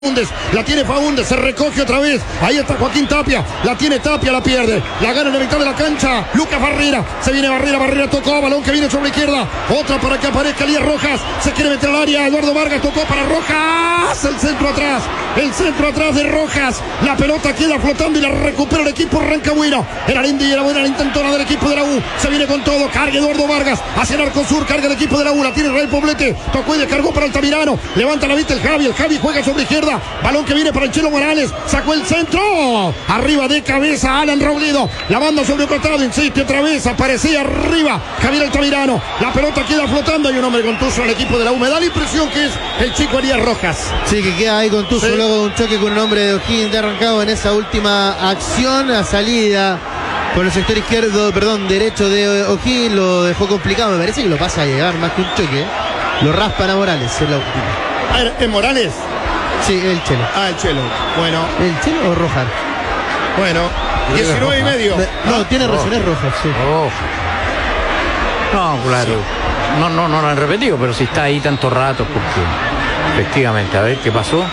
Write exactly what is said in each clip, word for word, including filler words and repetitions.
Faúndez, la tiene Faúndez, se recoge otra vez, ahí está Joaquín Tapia, la tiene Tapia, la pierde, la gana en la mitad de la cancha, Lucas Barrera, se viene Barrera, Barrera tocó, balón que viene sobre la izquierda, otra para que aparezca Elías Rojas, se quiere meter al área, Eduardo Vargas tocó para Rojas, el centro atrás, el centro atrás de Rojas, la pelota queda flotando y la recupera el equipo Rancagüino, era linda y era buena la intentona del equipo de la U, se viene con todo, carga Eduardo Vargas, hacia el arco sur, carga el equipo de la U, la tiene Israel Poblete, tocó y descargó para Altamirano, levanta la vista el Javi, el Javi juega sobre la izquierda, balón que viene para el Chelo Morales, sacó el centro, arriba de cabeza Alan Robledo, la banda sobre el costado, insiste otra vez, aparecía arriba Javier Altamirano, la pelota queda flotando, hay un hombre contuso en el equipo de la U, me da la impresión que es el chico Elías Rojas. Sí, que queda ahí contuso, sí. Luego de un choque con un hombre de O'Higgins de Arrancado en esa última acción, a salida por el sector izquierdo, perdón, derecho de O'Higgins, lo dejó complicado, me parece que lo pasa a llegar más que un choque, lo raspan a Morales en la última. A ver, ¿es Morales? Sí, el Chelo. Ah, el Chelo. Bueno. ¿El Chelo o Rojas? Bueno, diecinueve y medio. No, no tiene razón, es Rojas, sí. Oh. No, claro. Sí. No, no, no lo han repetido, pero si está ahí tanto rato, porque efectivamente, a ver qué pasó.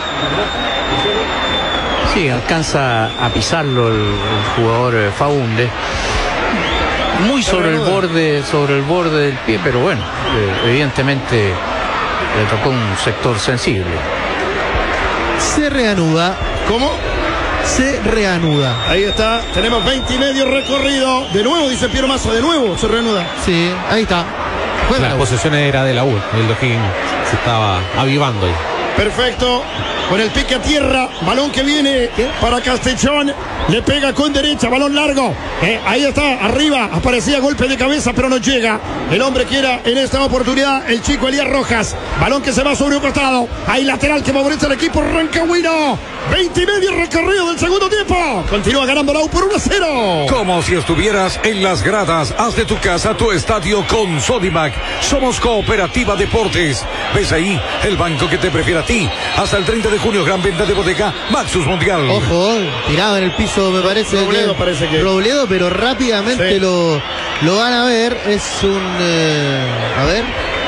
Sí, alcanza a pisarlo el, el jugador eh, Faúndez. Muy sobre el borde, sobre el borde del pie, pero bueno, eh, evidentemente le tocó un sector sensible. Se reanuda. ¿Cómo? Se reanuda. Ahí está, tenemos veinte y medio recorrido. De nuevo, dice Piero Massa, de nuevo se reanuda. Sí, ahí está. Juega. La posesión era de la U, el O'Higgins se estaba avivando ahí. Perfecto, con el pique a tierra, balón que viene para Castellón, le pega con derecha, balón largo, eh, ahí está, arriba, aparecía golpe de cabeza pero no llega, el hombre que era en esta oportunidad el chico Elías Rojas, balón que se va sobre un costado, hay lateral que favorece al equipo Rancagüino, veinte y medio recorrido del segundo tiempo, continúa ganando la U por uno a cero. Como si estuvieras en las gradas, haz de tu casa tu estadio con Sodimac, somos Cooperativa Deportes, ves ahí el banco que te prefiere a ti, hasta el treinta de junio, gran venta de bodega Maxus Mundial. Ojo, tirado en el piso me parece Robledo, que, parece que Robledo, pero rápidamente sí. lo, lo van a ver, es un eh, a ver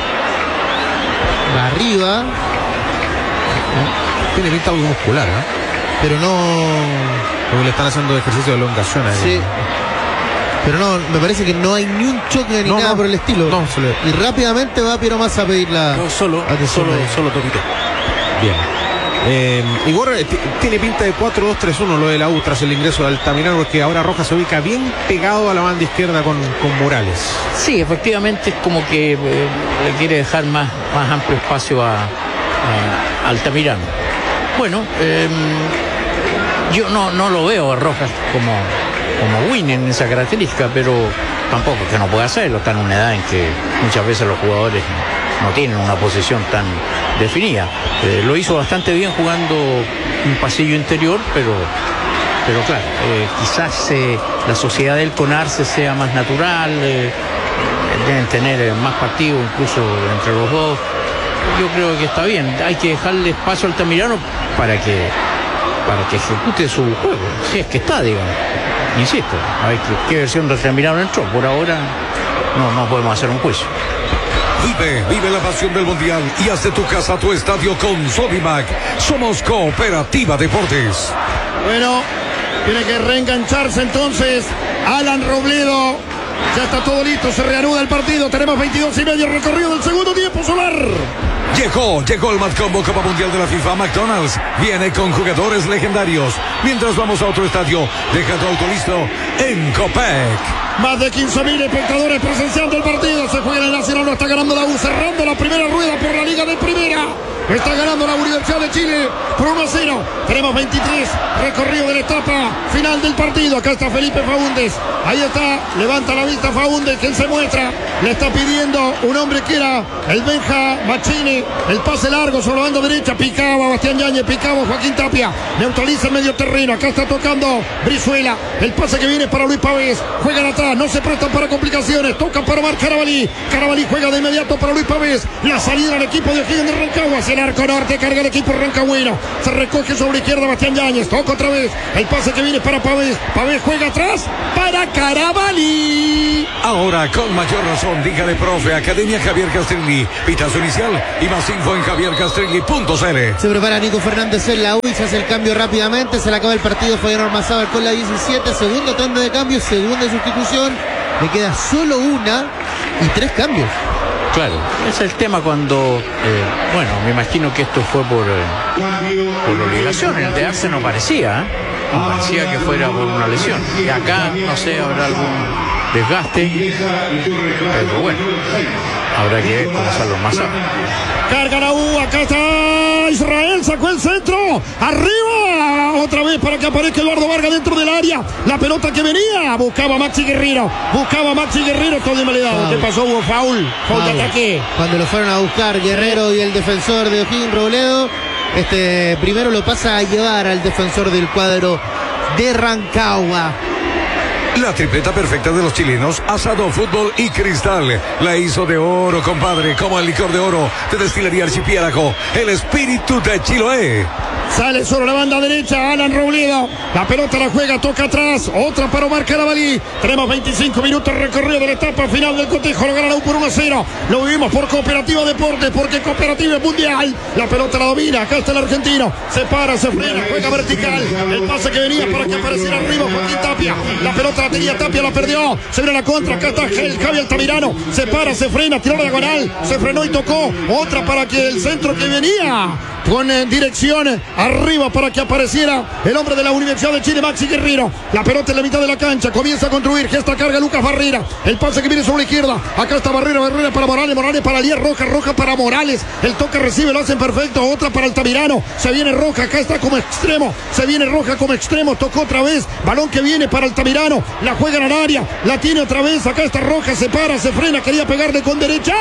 arriba, tiene pinta algo muscular, ¿eh? Pero no, porque le están haciendo ejercicio de elongación ahí. Sí. Pero no, me parece que no hay ni un choque ni no, nada no, por el estilo. No, solo... Y rápidamente va Piero Massa a pedir la no, solo, solo, solo toquito. Bien. Eh, Igor, tiene pinta de cuatro dos tres uno lo de la U tras el ingreso de Altamirano, porque ahora Rojas se ubica bien pegado a la banda izquierda con, con Morales. Sí, efectivamente es como que eh, le quiere dejar más, más amplio espacio a, a Altamirano. Bueno, eh, yo no, no lo veo a Rojas como, como win en esa característica, pero tampoco que no puede hacerlo, está en una edad en que muchas veces los jugadores no tienen una posición tan definida. Eh, lo hizo bastante bien jugando un pasillo interior, pero, pero claro, eh, quizás eh, la sociedad del con Arce sea más natural, eh, deben tener eh, más partidos incluso entre los dos. Yo creo que está bien, hay que dejarle espacio al Altamirano para que, para que ejecute su juego, si es que está, digamos. Insisto, a ver qué, qué versión de Altamirano entró, por ahora no, no podemos hacer un juicio. Vive, vive la pasión del Mundial y haz de tu casa tu estadio con Sodimac. Somos Cooperativa Deportes. Bueno, tiene que reengancharse entonces Alan Robledo. Ya está todo listo, se reanuda el partido. Tenemos veintidós y medio recorrido del segundo tiempo, Solar. Llegó, llegó el Mad Combo Copa Mundial de la FIFA. McDonald's viene con jugadores legendarios. Mientras vamos a otro estadio, deja tu auto listo en Copec. Más de quince mil espectadores presenciando el partido. Se juega en el Nacional, lo está ganando la U, cerrando la primera rueda por la Liga de Primera. Está ganando la Universidad de Chile por uno a cero. Tenemos veintitrés recorrido de la etapa final del partido. Acá está Felipe Faúndez. Ahí está, levanta la vista Faúndez, quien se muestra. Le está pidiendo un hombre que era el Benja Machini. El pase largo sobre la banda derecha. Picaba Bastián Yáñez, picaba Joaquín Tapia. Neutraliza el medio terreno. Acá está tocando Brizuela. El pase que viene para Luis Pavés. Juegan atrás, no se prestan para complicaciones. Tocan para Omar Carabalí. Carabalí juega de inmediato para Luis Pavés. La salida al equipo de O'Higgins de Rancagua. hacia el arco norte, carga el equipo rancagüino, se recoge sobre izquierda Bastián Yáñez, toca otra vez, el pase que viene para Pavés, Pavés juega atrás para Carabalí. Ahora con mayor razón, dígale profe, Academia Javier Castrilli, pitazo inicial y más info en javier castrilli punto c l. Se prepara Nico Fernández en la U y se hace el cambio rápidamente, se le acaba el partido Fabián Ormazábal con la diecisiete, segunda tanda de cambios, segunda sustitución, le queda solo una y tres cambios. Claro, ese es el tema cuando, eh, bueno, me imagino que esto fue por, eh, por obligación, el de Arce no parecía, ¿eh? No parecía que fuera por una lesión. Y acá, no sé, habrá algún desgaste, pero bueno, habrá que ver cómo salen los más. Carga la U, acá está Israel, sacó el centro, arriba, otra vez para que aparezca Eduardo Vargas dentro del área, la pelota que venía, buscaba a Maxi Guerrero, buscaba a Maxi Guerrero, todo invalidado. ¿Qué pasó? Hubo foul, foul de ataque. Cuando lo fueron a buscar Guerrero y el defensor de O'Higgins, Robledo, este primero lo pasa a llevar al defensor del cuadro de Rancagua. La tripleta perfecta de los chilenos, asado, fútbol y cristal. La hizo de oro, compadre, como el licor de oro de Destilería Archipiélago. El espíritu de Chiloé. Sale sobre la banda derecha, Alan Robledo. La pelota la juega, toca atrás. Otra para Omar Carabalí. Tenemos veinticinco minutos recorrido de la etapa final del cotejo. Lo gana la U por uno a cero. Lo vivimos por Cooperativa Deportes, porque Cooperativa es mundial. La pelota la domina. Acá está el argentino. Se para, se frena, juega vertical. El pase que venía para que apareciera arriba Joaquín Tapia. La pelota la tenía Tapia, la perdió. Se viene la contra. Acá está el Javi Altamirano. Se para, se frena, tiró la diagonal. Se frenó y tocó. Otra para que el centro que venía con eh, dirección arriba para que apareciera el hombre de la Universidad de Chile, Maxi Guerrero. La pelota en la mitad de la cancha, comienza a construir, gesta carga Lucas Barrera, el pase que viene sobre la izquierda, acá está Barrera, Barrera para Morales, Morales para Elías Roja, Roja para Morales, el toque recibe, lo hacen perfecto, otra para Altamirano, se viene Roja, acá está como extremo, se viene Roja como extremo, tocó otra vez, balón que viene para Altamirano, la juega en el área, la tiene otra vez, acá está Roja, se para, se frena, quería pegarle con derecha,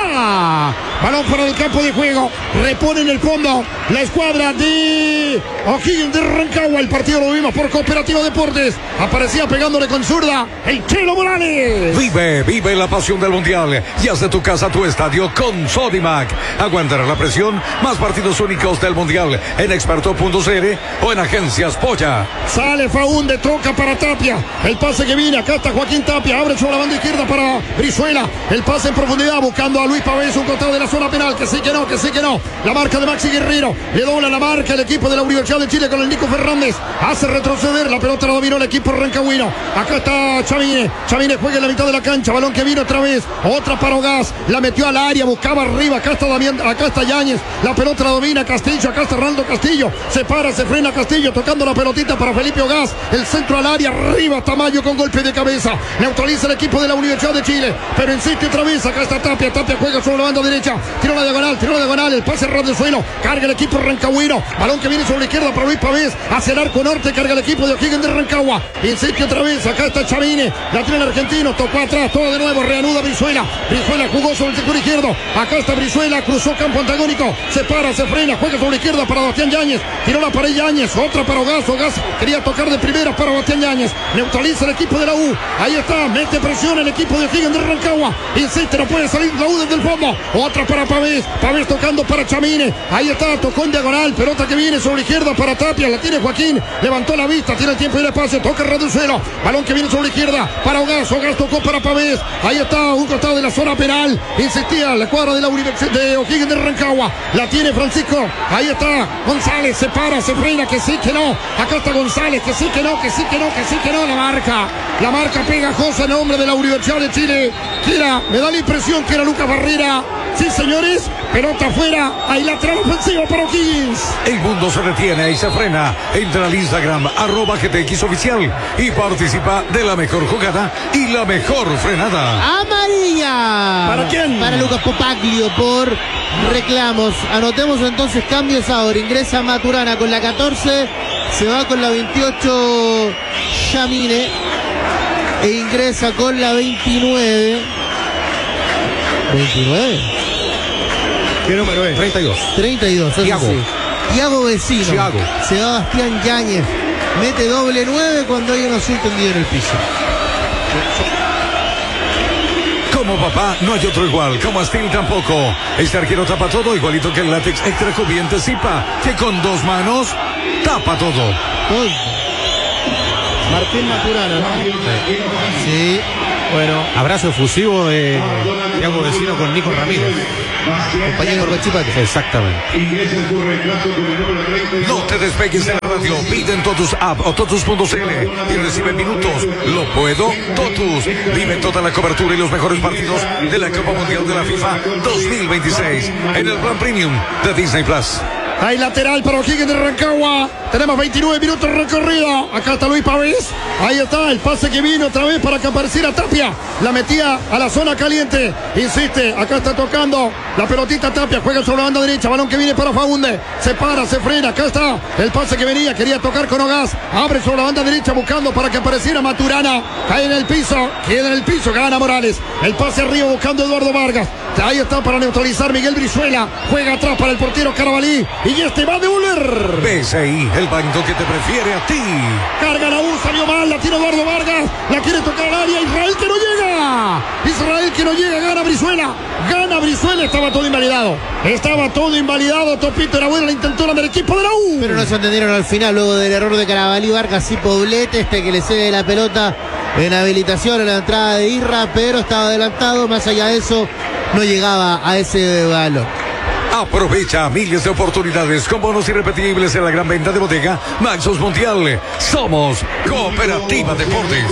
balón fuera del campo de juego, repone en el fondo la escuadra de O'Higgins de Rancagua. El partido lo vimos por Cooperativa Deportes. Aparecía pegándole con zurda el Chelo Morales. Vive, vive la pasión del mundial y haz de tu casa tu estadio con Sodimac. Aguantará la presión, más partidos únicos del mundial en experto punto c l o en Agencias Polla. Sale Faúnde, toca para Tapia. El pase que viene, acá está Joaquín Tapia, abre sobre la banda izquierda para Brizuela. El pase en profundidad buscando a Luis Pavés, un costado de la zona penal, que sí que no, que sí que no. La marca de Maxi Guerrero, le dobla la marca el equipo de la Universidad de Chile con el Nico Fernández. Hace retroceder, la pelota la dominó el equipo rancagüino. Acá está Chavine, Chavine juega en la mitad de la cancha, balón que vino otra vez, otra para Ogás, la metió al área, buscaba arriba, acá está Damián, acá está Yáñez, la pelota la domina Castillo, acá está Arnaldo Castillo, se para, se frena Castillo, tocando la pelotita para Felipe Ogás, el centro al área, arriba Tamayo con golpe de cabeza, neutraliza el equipo de la Universidad de Chile, pero insiste otra vez, acá está Tapia, Tapia juega sobre la banda derecha, tiró la diagonal, tiró la diagonal, el pase ras del suelo, carga el equipo rancagüino, balón que viene sobre la izquierda para Luis Pavés, hacia el arco norte, carga el equipo de O'Higgins de Rancagua, insiste otra vez, acá está Chavine, la tiene el argentino, tocó atrás, todo de nuevo, reanuda Brizuela, Brizuela jugó sobre el sector izquierdo, acá está Brizuela, cruzó campo antagónico, se para, se frena, juega sobre la izquierda para Bastián Yáñez, tiró la pared Yáñez, otra para Ogás, Ogás quería tocar de primera para Bastián Yáñez, neutraliza el equipo de la U, ahí está, mete presión el equipo de O'Higgins de Rancagua, insiste, no puede salir la U desde el fondo, otra para Pavés, Pavés tocando para Chavine, ahí está, tocó en diagonal, pelota que viene sobre la izquierda para Tapia, la tiene Joaquín, levantó la vista, tiene el tiempo y el espacio, toca ras del suelo, balón que viene sobre la izquierda para Ogás, Ogás tocó para Pavés, ahí está, un costado de la zona penal, insistía la cuadra de la Universidad de O'Higgins de Rancagua, la tiene Francisco, ahí está, González, se para, se frena, que sí, que no, acá está González, que sí, que no, que sí, que no, que sí, que no, la marca, la marca pegajosa en nombre de la Universidad de Chile, que era, me da la impresión que era Lucas Barrera, sí señores, pelota afuera, hay lateral ofensivo para O'Higgins. El mundo se detiene y se frena. Entra al Instagram, arroba G T X oficial y participa de la mejor jugada y la mejor frenada. Amarilla. ¿Para quién? Para Lucas Popaglio por reclamos. Anotemos entonces cambios ahora. Ingresa Maturana con la catorce, se va con la veintiocho Yamine e ingresa con la veintinueve. ¿veintinueve? ¿Qué número es? treinta y dos. treinta y dos. Thiago. Sí. Thiago Vecino. Thiago. Se va Bastián Yáñez. Mete doble nueve cuando hay un azul tendido en el piso. Como papá no hay otro igual, como Steel tampoco. Este arquero tapa todo, igualito que el látex extra cubriente Zipa, que con dos manos tapa todo. Uy. Martín Maturana, ¿no? Sí. Bueno, abrazo efusivo de Thiago Vecino con Nico Ramírez. Compañero con Chipate. Exactamente. No te despegues de la radio, pide en Totus App o Totus punto c l y recibe minutos. Lo puedo, Totus. Vive toda la cobertura y los mejores partidos de la Copa Mundial de la FIFA dos mil veintiséis en el plan premium de Disney Plus. Hay lateral para O'Higgins de Rancagua. Tenemos veintinueve minutos recorrido. Acá está Luis Pavés. Ahí está el pase que vino otra vez para que apareciera Tapia. La metía a la zona caliente. Insiste. Acá está tocando la pelotita Tapia. Juega sobre la banda derecha. Balón que viene para Faunde. Se para, se frena. Acá está el pase que venía. Quería tocar con Ogaz. Abre sobre la banda derecha buscando para que apareciera Maturana. Cae en el piso. Queda en el piso. Gana Morales. El pase arriba buscando Eduardo Vargas. Ahí está para neutralizar Miguel Brizuela. Juega atrás para el portero Carabalí. Y este va a devolver. B C I, el banco que te prefiere a ti. Carga la U, salió mal, la tiene Eduardo Vargas. La quiere tocar al área. Israel que no llega. Israel que no llega, gana Brizuela. Gana Brizuela, estaba todo invalidado. Estaba todo invalidado. Topito era buena la intentora del equipo de la U. Pero no se entendieron al final, luego del error de Carabalí, Vargas y Poblete. Este que le cede la pelota en habilitación en la entrada de Irra, pero estaba adelantado. Más allá de eso, no llegaba a ese balón. Aprovecha miles de oportunidades con bonos irrepetibles en la gran venta de bodega Maxos Mundial. Somos Cooperativa Deportes.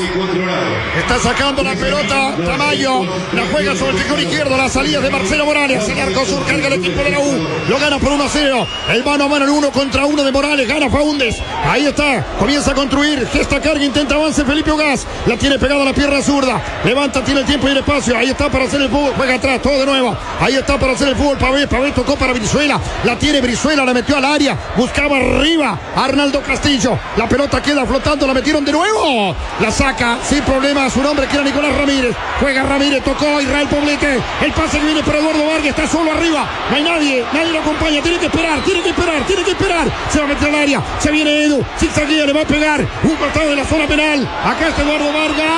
Está sacando la pelota Tamayo. La juega sobre el sector izquierdo. La salida de Marcelo Morales. El arco sur carga el equipo de la U. Lo gana por uno a cero. El mano a mano, el uno contra uno de Morales. Gana Faúndez. Ahí está. Comienza a construir. Gesta carga. Intenta avance Felipe Ogaz. La tiene pegada a la pierna zurda. Levanta, tiene el tiempo y el espacio. Ahí está para hacer el fútbol. Juega atrás. Todo de nuevo. Ahí está para hacer el fútbol. Pavés. Pavés tocó para Brizuela, la tiene Brizuela, la metió al área, buscaba arriba Arnaldo Castillo, la pelota queda flotando, la metieron de nuevo, la saca sin problema su nombre que era Nicolás Ramírez, juega Ramírez, tocó Israel Poblete, el pase que viene para Eduardo Vargas, está solo arriba, no hay nadie, nadie lo acompaña, tiene que esperar, tiene que esperar, tiene que esperar, se va a meter al área, se viene Edu, zigzaguea, le va a pegar, un cortado de la zona penal, acá está Eduardo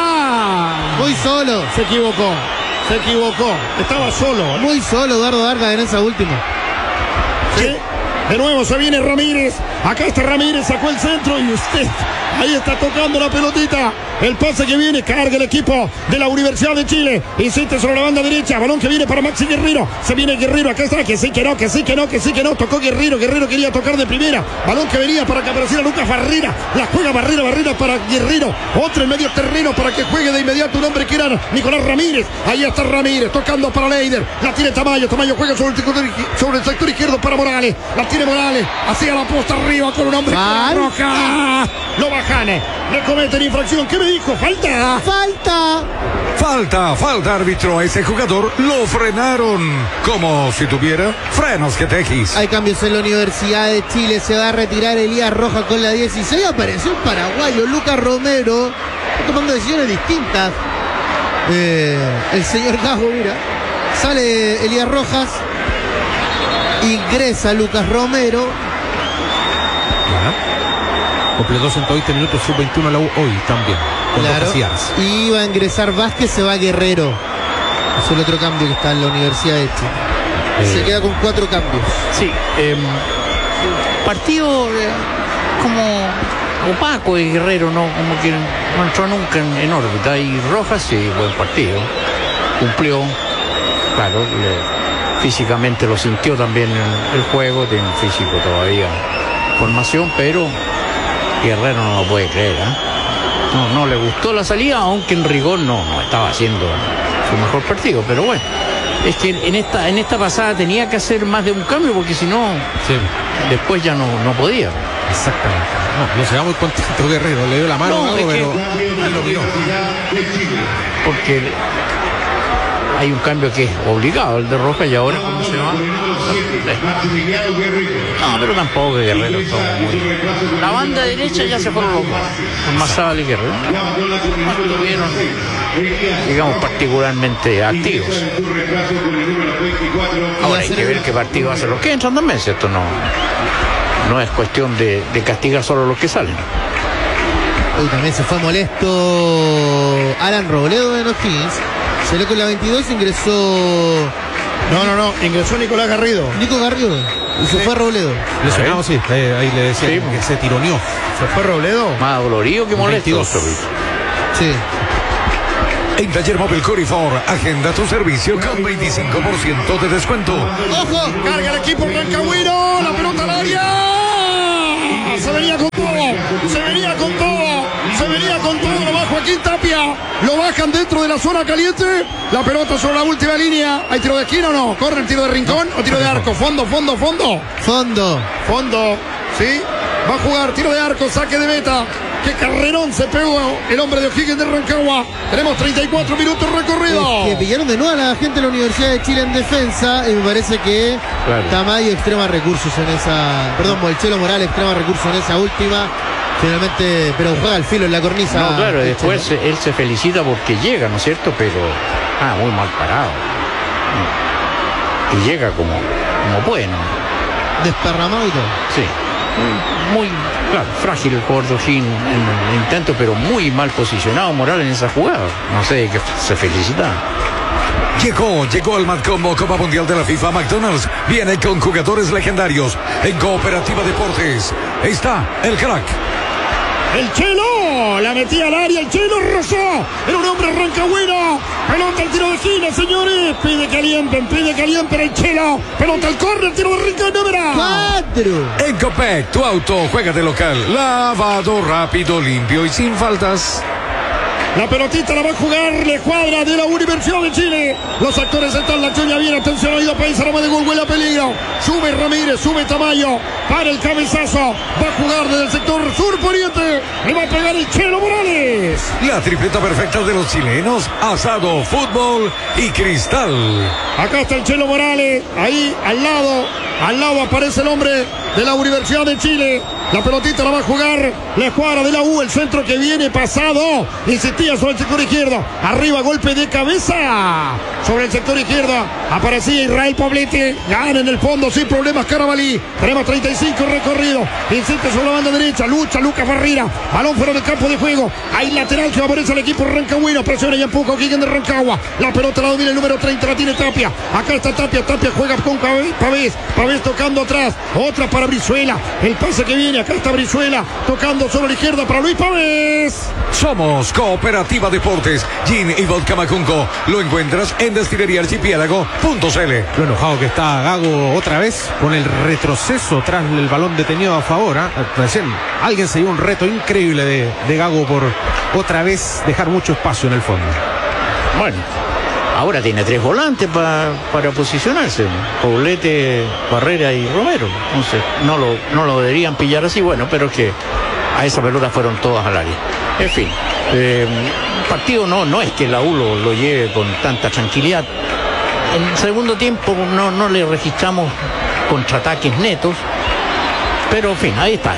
Vargas, muy solo, se equivocó. Se equivocó, estaba solo. Muy solo Eduardo Vargas en esa última. Sí. De nuevo se viene Ramírez. Acá está Ramírez, sacó el centro y usted ahí está tocando la pelotita. El pase que viene, carga el equipo de la Universidad de Chile. Insiste sobre la banda derecha. Balón que viene para Maxi Guerrero. Se viene Guerrero, acá está, que sí, que no, que sí, que no, que sí, que no. Tocó Guerrero, Guerrero quería tocar de primera. Balón que venía para que apareciera Lucas Barrera. La juega Barrera, Barrera para Guerrero. Otro en medio terreno para que juegue de inmediato un hombre que era Nicolás Ramírez. Ahí está Ramírez, tocando para Leider. La tiene Tamayo, Tamayo juega sobre el sector, sobre el sector izquierdo para Morales. La tiene Morales, hacia la posta arriba con un hombre Mal. roja. Lo bajan, le cometen infracción. ¿Qué me dijo? Falta. Falta. Falta, falta árbitro. A ese jugador lo frenaron como si tuviera frenos que tequis. Hay cambios en la Universidad de Chile. Se va a retirar Elías Rojas con la dieciséis. Apareció el paraguayo Lucas Romero. Está tomando decisiones distintas. Eh, el señor Gago, mira. Sale Elías Rojas. Ingresa Lucas Romero. Completó ciento veinte minutos sub veintiuno a la U hoy también. Con Claro. dos Casillas. Y va a ingresar Vázquez, se va Guerrero. Es el otro cambio que está en la Universidad de Chile. Eh. Se queda con cuatro cambios. Sí, eh, partido eh, como opaco de Guerrero, ¿no? Como que no entró nunca en, en órbita. Y Rojas, sí, buen partido. Cumplió, claro, le, físicamente lo sintió también el, el juego, tiene un físico todavía formación, pero Guerrero no lo puede creer, ¿eh? No, no le gustó la salida, aunque en rigor no, no estaba haciendo su mejor partido, pero bueno. Es que en esta, en esta pasada tenía que hacer más de un cambio, porque si no, Sí, después ya no, no podía. exactamente. No, no se va muy contento Guerrero. Le dio la mano, No, Gago, es que- pero él lo miró. Porque hay un cambio que es obligado, el de Rojas, y ahora ¿cómo se llama? No, pero tampoco que Guerrero estuvo muy... La banda derecha ya se fueron locos, con Mazzábal y Guerrero. No estuvieron, digamos, particularmente activos. Ahora hay que ver qué partido hacen los que entran también, si esto no, no es cuestión de, de castigar solo los que salen. Uy, también se fue molesto Alan Robledo de O'Higgins. Salió con la veintidós, ingresó No, no, no, ingresó Nicolás Garrido. Nico Garrido y se Sí. fue a Robledo. Lesionado, sí. Eh, ahí le decía Sí. que se tironeó. ¿Se fue Robledo? Más dolorido que molesto. veintidós. Sí. En Taller Móvil Corifor, agenda tu servicio con veinticinco por ciento de descuento. ¡Ojo! Carga el equipo Rancagüino. La pelota al área. Se venía con todo. Se venía con todo. Se venía con todo. Lo baja Joaquín Tapia. Lo bajan dentro de la zona caliente. La pelota sobre la última línea. ¿Hay tiro de esquina o no? ¿Corre el tiro de rincón o tiro de arco? Fondo, fondo, fondo. Fondo. Fondo. ¿Sí? Va a jugar tiro de arco. Saque de meta. ¡Qué carrerón se pegó el hombre de O'Higgins de Rancagua! Tenemos treinta y cuatro minutos recorridos. Que pillaron de nuevo a la gente de la Universidad de Chile en defensa y me parece que Claro. Tamayo extrema recursos en esa, perdón, Mochelo Morales extrema recursos en esa última, finalmente, pero juega al filo en la cornisa. No, claro, Chelo. después él se felicita porque llega, ¿no es cierto? Pero, ah, muy mal parado. Y llega como, como puede, ¿no? Desparramado y todo. Sí. Muy, claro, frágil el jugador de O'Higgins en el intento, pero muy mal posicionado Morales en esa jugada. No sé de qué se felicita. Llegó, llegó el Matcombo Copa Mundial de la FIFA. McDonald's viene con jugadores legendarios en Cooperativa Deportes. Está el crack. El Chelo, la metía al área, el Chelo rozó. Era un hombre rancagüino. Pelota al tiro de esquina, señores. Pide que alienten, pide que alienten el Chelo. Pelota al córner, tiro de rincón, número. ¡Cuatro! En Copec, tu auto juega de local. Lavado, rápido, limpio y sin faltas. La pelotita la va a jugar, le cuadra de la Universidad de Chile. Los actores están, la choña bien, atención, oído país, aroma de gol, huele a peligro. Sube Ramírez, sube Tamayo, para el cabezazo. Va a jugar desde el sector sur poniente. Le va a pegar el Chelo Morales. La tripleta perfecta de los chilenos. Asado, fútbol y cristal. Acá está el Chelo Morales, ahí al lado, al lado aparece el hombre de la Universidad de Chile. La pelotita la va a jugar la escuadra de la U, el centro que viene pasado. Insistía sobre el sector izquierdo. Arriba, golpe de cabeza. Sobre el sector izquierdo aparecía Israel Poblete. Gana en el fondo sin problemas Carabalí. Tenemos treinta y cinco recorridos. Insiste sobre la banda derecha. Lucha Lucas Barrera. Balón fuera del campo de juego. Hay lateral que favorece al equipo rancagüino. Presiona y empuja O'Higgins de Rancagua. La pelota la domina el número treinta. La tiene Tapia. Acá está Tapia. Tapia juega con Pavés. Pavés tocando atrás. Otra para Brizuela. El pase que viene. Acá está Brizuela. Tocando sobre la izquierda para Luis Pavés. Somos Cooperativa Deportes. Gin y Vodka Macunco. Lo encuentras en destilería archipiélago punto c l. Lo enojado que está Gago otra vez con el retroceso tras el balón detenido a favor. ¿eh? Recién alguien se dio un reto increíble de, de Gago por otra vez dejar mucho espacio en el fondo. Bueno, ahora tiene tres volantes pa- para posicionarse. Poblete, Barrera y Romero. Entonces, no lo, no lo deberían pillar así, bueno, pero es que a esa pelota fueron todas al área. En fin, eh, el partido no, no es que la U lo, lo lleve con tanta tranquilidad. En el segundo tiempo no, no le registramos contraataques netos, pero en fin, ahí está.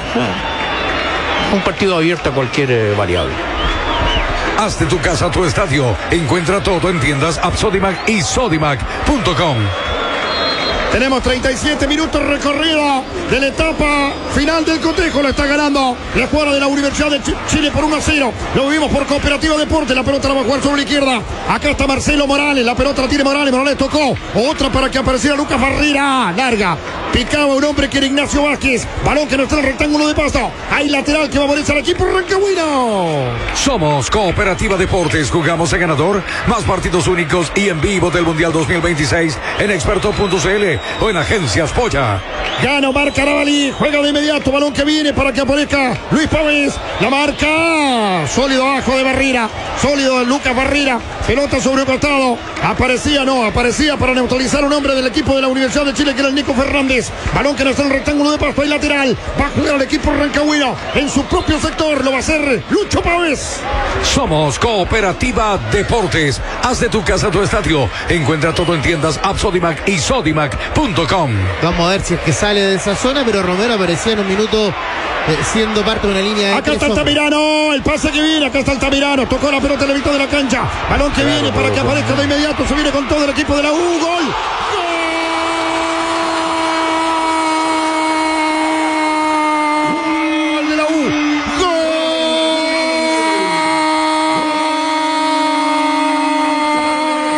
Un partido abierto a cualquier eh, variable. Haz de tu casa tu estadio. Encuentra todo en tiendas Absodimac y Sodimac punto com. Tenemos treinta y siete minutos recorrido de la etapa final del cotejo. Lo está ganando la escuadra de la Universidad de Ch- Chile por uno a cero. Lo vivimos por Cooperativa Deporte. La pelota la va a jugar sobre la izquierda. Acá está Marcelo Morales. La pelota la tiene Morales. Morales tocó. Otra para que apareciera Lucas Barrera. Larga. Picaba un hombre que era Ignacio Vázquez. Balón que no está en el rectángulo de pasto. Hay lateral que favorece al equipo rancagüino. Somos Cooperativa Deportes. Jugamos a ganador. Más partidos únicos y en vivo del Mundial dos mil veintiséis en experto punto c l o en Agencias Polla. Gana Omar Carabalí, juega de inmediato, balón que viene para que aparezca Luis Pavés, la marca, sólido abajo de Barrera, sólido Lucas Barrera, pelota sobre el costado, aparecía, no, aparecía para neutralizar un hombre del equipo de la Universidad de Chile que era el Nico Fernández, balón que no está en el rectángulo de pasto y lateral, va a jugar el equipo rancagüino en su propio sector, lo va a hacer Lucho Pavés. Somos Cooperativa Deportes. Haz de tu casa tu estadio. Encuentra todo en tiendas Absodimac y Sodimac punto com. Vamos a ver si es que sale de esa zona, pero Romero aparecía en un minuto eh, siendo parte de una línea de Acá tres está el hombres. Tamirano, el pase que viene, acá está el Tamirano, tocó la pelota en la mitad de la cancha, balón que viene para que aparezca de inmediato, se viene con todo el equipo de la U, gol. Gol de la U, gol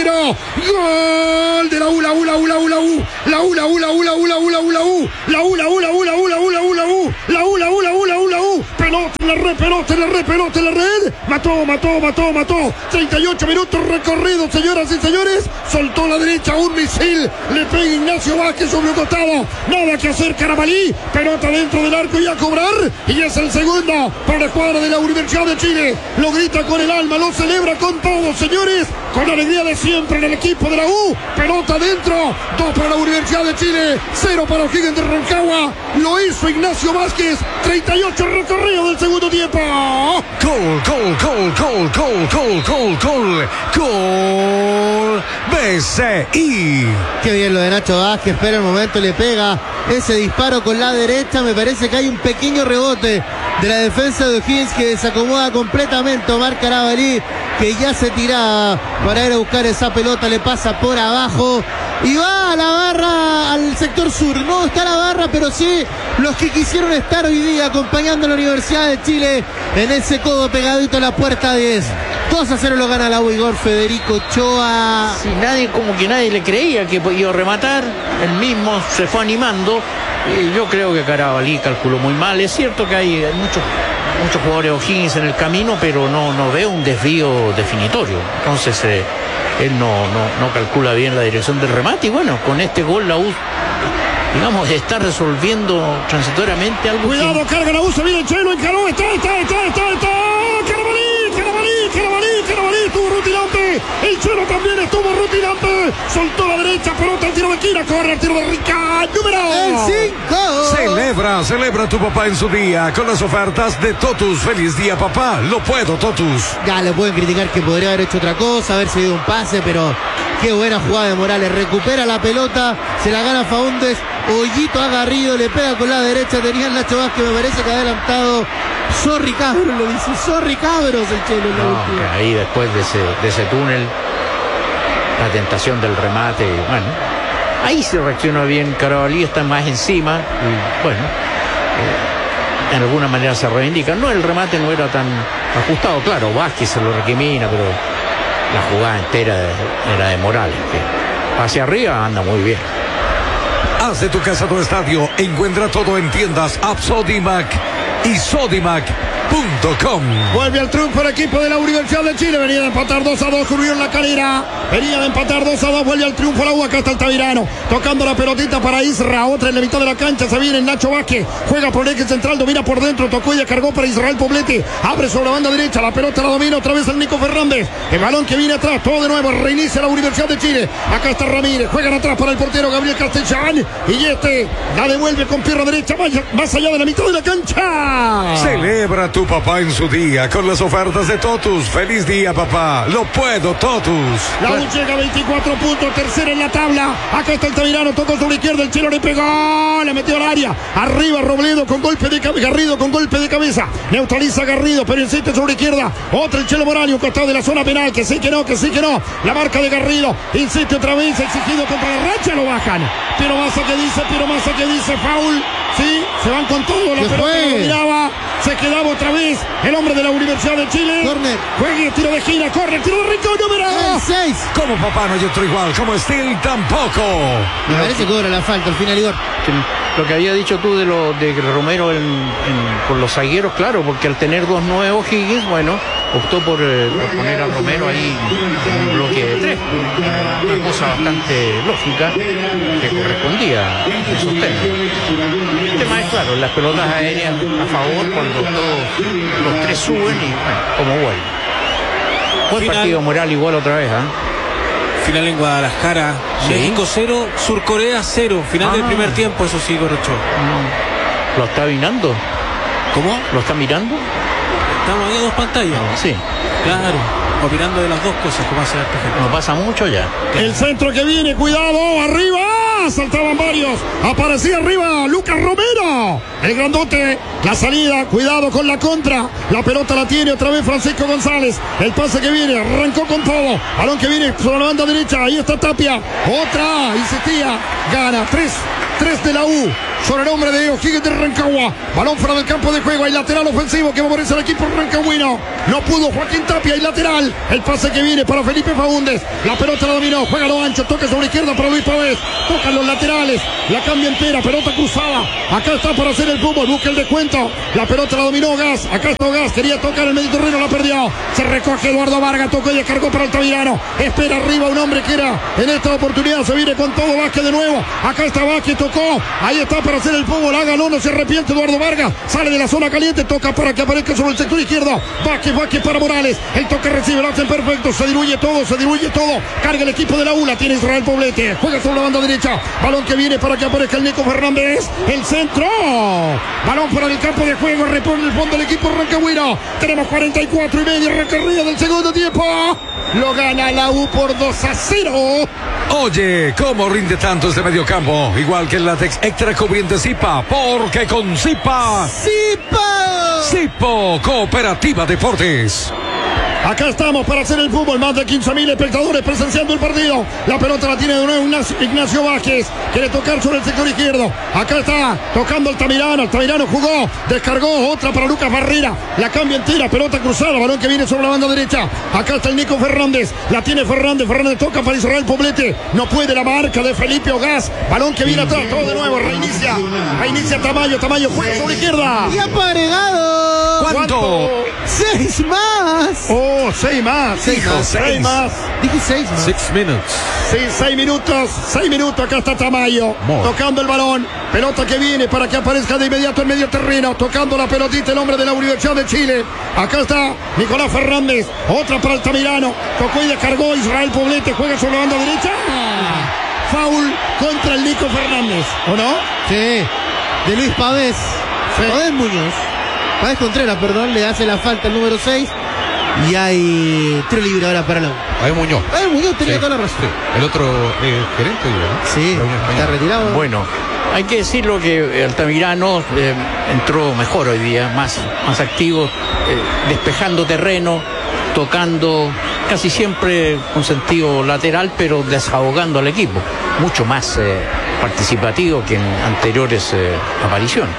arquero. Gol de la U, la U, la U, la U, la U. La U, la U, la U, la U, la U, la U, la U. La U, la U, la U, la U, la U, la U, la U. La U, la U, la U, la U, la U. Pelota en la red, pelota en la red, pelota en la red. Mató, mató, mató, mató. treinta y ocho minutos recorridos, señoras y señores. Soltó a la derecha un misil. Le pega Ignacio Vázquez sobre un costado. Nada que hacer, Carabalí. Pelota dentro del arco y a cobrar. Y es el segundo para la escuadra de la Universidad de Chile. Lo grita con el alma, lo celebra con todo, señores. Con la alegría de siempre en el equipo de la U. Pelota dentro. Dos para la Universidad de Chile. Cero para O'Higgins de Rancagua. Lo hizo Ignacio Vázquez. treinta y ocho recorridos del segundo tiempo. Gol, gol, gol, gol, gol, gol, gol, gol, gol. B C I. Qué bien lo de Nacho Vázquez, espera el momento, le pega ese disparo con la derecha. Me parece que hay un pequeño rebote de la defensa de O'Higgins que desacomoda completamente Omar Carabalí, que ya se tiraba para ir a buscar esa pelota, le pasa por abajo y va a la barra, al sector sur. No está la barra, pero sí los que quisieron estar hoy día acompañando a la Universidad de Chile en ese codo pegadito a la puerta diez. dos a cero lo gana la U, Igor Federico Ochoa. Sí, nadie, como que nadie le creía que iba a rematar. Él mismo se fue animando. Y yo creo que Carabalí calculó muy mal. Es cierto que hay muchos muchos jugadores O'Higgins en el camino, pero no, no veo un desvío definitorio. Entonces eh, él no, no, no calcula bien la dirección del remate. Y bueno, con este gol la U, digamos, está resolviendo transitoriamente algo. Cuidado, que... carga la U, se viene el Chelo, encaró, está, está, está, está, está. Carabalí, Carabalí, Carabalí, Carabalí, estuvo rutilante. El Chelo también estuvo rutilante. Soltó la derecha, pelota al tiro de esquina, corre el tiro de Rica, número El cinco. Celebra, celebra tu papá en su día con las ofertas de Totus. Feliz día, papá. Lo puedo, Totus. Ya le pueden criticar que podría haber hecho otra cosa, haber seguido un pase, pero qué buena jugada de Morales. Recupera la pelota, se la gana Faúndez. Hoyito a Garrido, le pega con la derecha. Tenía el Nacho Vázquez, me parece que ha adelantado. Sorry cabros, lo dice. Sorry cabros el Chelo. No, que ahí después de ese, de ese túnel, la tentación del remate, bueno, ahí se reacciona bien. Carabalí está más encima y bueno, eh, en alguna manera se reivindica. No, el remate no era tan ajustado, claro, Vázquez se lo recrimina, pero la jugada entera era de Morales, que hacia arriba anda muy bien. Haz de tu casa tu estadio. Encuentra todo en tiendas App Sodimac y Sodimac punto com. Vuelve al triunfo el equipo de la Universidad de Chile. Venía de empatar dos a dos, ocurrió en la calera. Venía de empatar dos a dos, vuelve al triunfo la U. Acá está Altamirano, tocando la pelotita para Isra. Otra en la mitad de la cancha, se viene Nacho Vázquez. Juega por el eje central, domina por dentro. Tocó y cargó para Israel Poblete. Abre sobre la banda derecha, la pelota la domina otra vez el Nico Fernández. El balón que viene atrás, todo de nuevo, reinicia la Universidad de Chile. Acá está Ramírez, juegan atrás para el portero Gabriel Castellán. Y este la devuelve con pierna derecha, vaya, más allá de la mitad de la cancha. Celebra tu papá en su día con las ofertas de Totus. Feliz día, papá. Lo puedo, Totus. La U llega a veinticuatro puntos, tercera en la tabla. Acá está Altamirano, tocó sobre la izquierda, el Chelo le pegó, le metió al área. Arriba Robledo con golpe de cabeza, Garrido con golpe de cabeza. Neutraliza Garrido, pero insiste sobre la izquierda. Otra el Chelo Morales, un costado de la zona penal, que sí, que no, que sí, que no. La marca de Garrido, insiste otra vez, exigido contra la racha, lo bajan. Pero Massa que dice, pero Massa que dice, foul. Sí, se van con todo, la pelota lo miraba, se quedaba otra vez el hombre de la Universidad de Chile. Corner. Juegue, tiro de gira, corre, tiro de Rico, número seis. Como papá no hay otro igual, como Steel tampoco. Me parece que cobra la falta al final, Igor. Lo que había dicho tú de lo de Romero en, en, con los zagueros, claro, porque al tener dos nuevos Higgins, bueno, optó por, eh, por poner a Romero ahí en un bloque de tres. Una cosa bastante lógica que correspondía a esos términos. El tema es, claro, las pelotas aéreas a favor cuando todos los tres suben y bueno, como vuelven. Buen partido Moral igual otra vez, ¿ah? ¿eh? Final en Guadalajara, ¿sí? México cero, Sur Corea cero, final ah. del primer tiempo, eso sí, Corrocho. Mm. ¿Lo está mirando? ¿Cómo? ¿Lo está mirando? Estamos viendo dos pantallas. Sí. Claro, opinando de las dos cosas, como hace esta gente. No pasa mucho ya. El centro que viene, cuidado, arriba. Saltaban varios, aparecía arriba Lucas Romero, el grandote, la salida, cuidado con la contra, la pelota la tiene otra vez Francisco González, el pase que viene, arrancó con todo, balón que viene sobre la banda derecha, ahí está Tapia, otra, insistía, gana tres tres de la U. Sobre el nombre de O'Higgins de Rancagua. Balón fuera del campo de juego. Hay lateral ofensivo que favorece al equipo rancagüino. No pudo Joaquín Tapia. Hay lateral. El pase que viene para Felipe Faúndez. La pelota la dominó. Juega lo ancho. Toca sobre izquierda para Luis Pavés. Tocan los laterales. La cambia entera. Pelota cruzada. Acá está para hacer el fútbol. Busca el descuento. La pelota la dominó Gas. Acá está Gas. Quería tocar el medio terreno. La perdió. Se recoge Eduardo Vargas. Tocó y descargó para Altamirano. Espera arriba un hombre que era en esta oportunidad. Se viene con todo Vázquez de nuevo. Acá está Vázquez. Tocó. Ahí está para hacer el fútbol. Hágalo. No se arrepiente Eduardo Vargas. Sale de la zona caliente. Toca para que aparezca sobre el sector izquierdo. Vázquez. Vázquez para Morales. El toque recibe. Lo hacen perfecto. Se diluye todo. Se diluye todo. Carga el equipo de la U. La tiene Israel Poblete. Juega sobre la banda derecha. Balón que viene para que aparezca el Nico Fernández. El centro. Balón fuera del campo de juego. Repone el fondo del equipo rancagüino. Tenemos cuarenta y cuatro y medio recorrido del segundo tiempo. Lo gana la U por dos a cero. Oye, ¿cómo rinde tanto este mediocampo? Igual que el látex extra cubriente Zipa, porque con Zipa... ¡Zipa! Zipo, Cooperativa Deportes. Acá estamos para hacer el fútbol. Más de quince mil espectadores presenciando el partido. La pelota la tiene de nuevo Ignacio, Ignacio Vázquez. Quiere tocar sobre el sector izquierdo. Acá está tocando Altamirano. Altamirano jugó. Descargó. Otra para Lucas Barrera. La cambia entera. Pelota cruzada. Balón que viene sobre la banda derecha. Acá está el Nico Fernández. La tiene Fernández. Fernández toca para Israel Poblete. No puede la marca de Felipe Ogás. Balón que viene atrás. Todo de nuevo. Reinicia. Reinicia Tamayo. Tamayo juega sobre izquierda. Y ha paregado. ¿Cuánto? Seis más. Oh, seis más. Seis Hijo, más. seis más. Dije seis más. Six minutes. Sí, seis minutos, seis minutos, acá está Tamayo, More. tocando el balón, pelota que viene para que aparezca de inmediato en medio terreno, tocando la pelotita el hombre de la Universidad de Chile, acá está Nicolás Fernández, otra para Altamirano, tocó y descargó Israel Poblete, juega sobre la banda derecha, foul contra el Nico Fernández, ¿o no? Sí, de Luis Pavés. Sí. Pavés Muñoz. Pavés Contreras, perdón, le hace la falta el número seis. Y hay tiro libre ahora para la U. Ahí Muñoz. Pavés Muñoz tenía Sí. toda la razón. Sí. El otro eh, gerente, digo, ¿no? Sí, La Unión está Española. retirado. Bueno, hay que decirlo que Altamirano eh, entró mejor hoy día, más, más activo, eh, despejando terreno, tocando casi siempre con sentido lateral, pero desahogando al equipo. Mucho más eh, participativo que en anteriores eh, apariciones.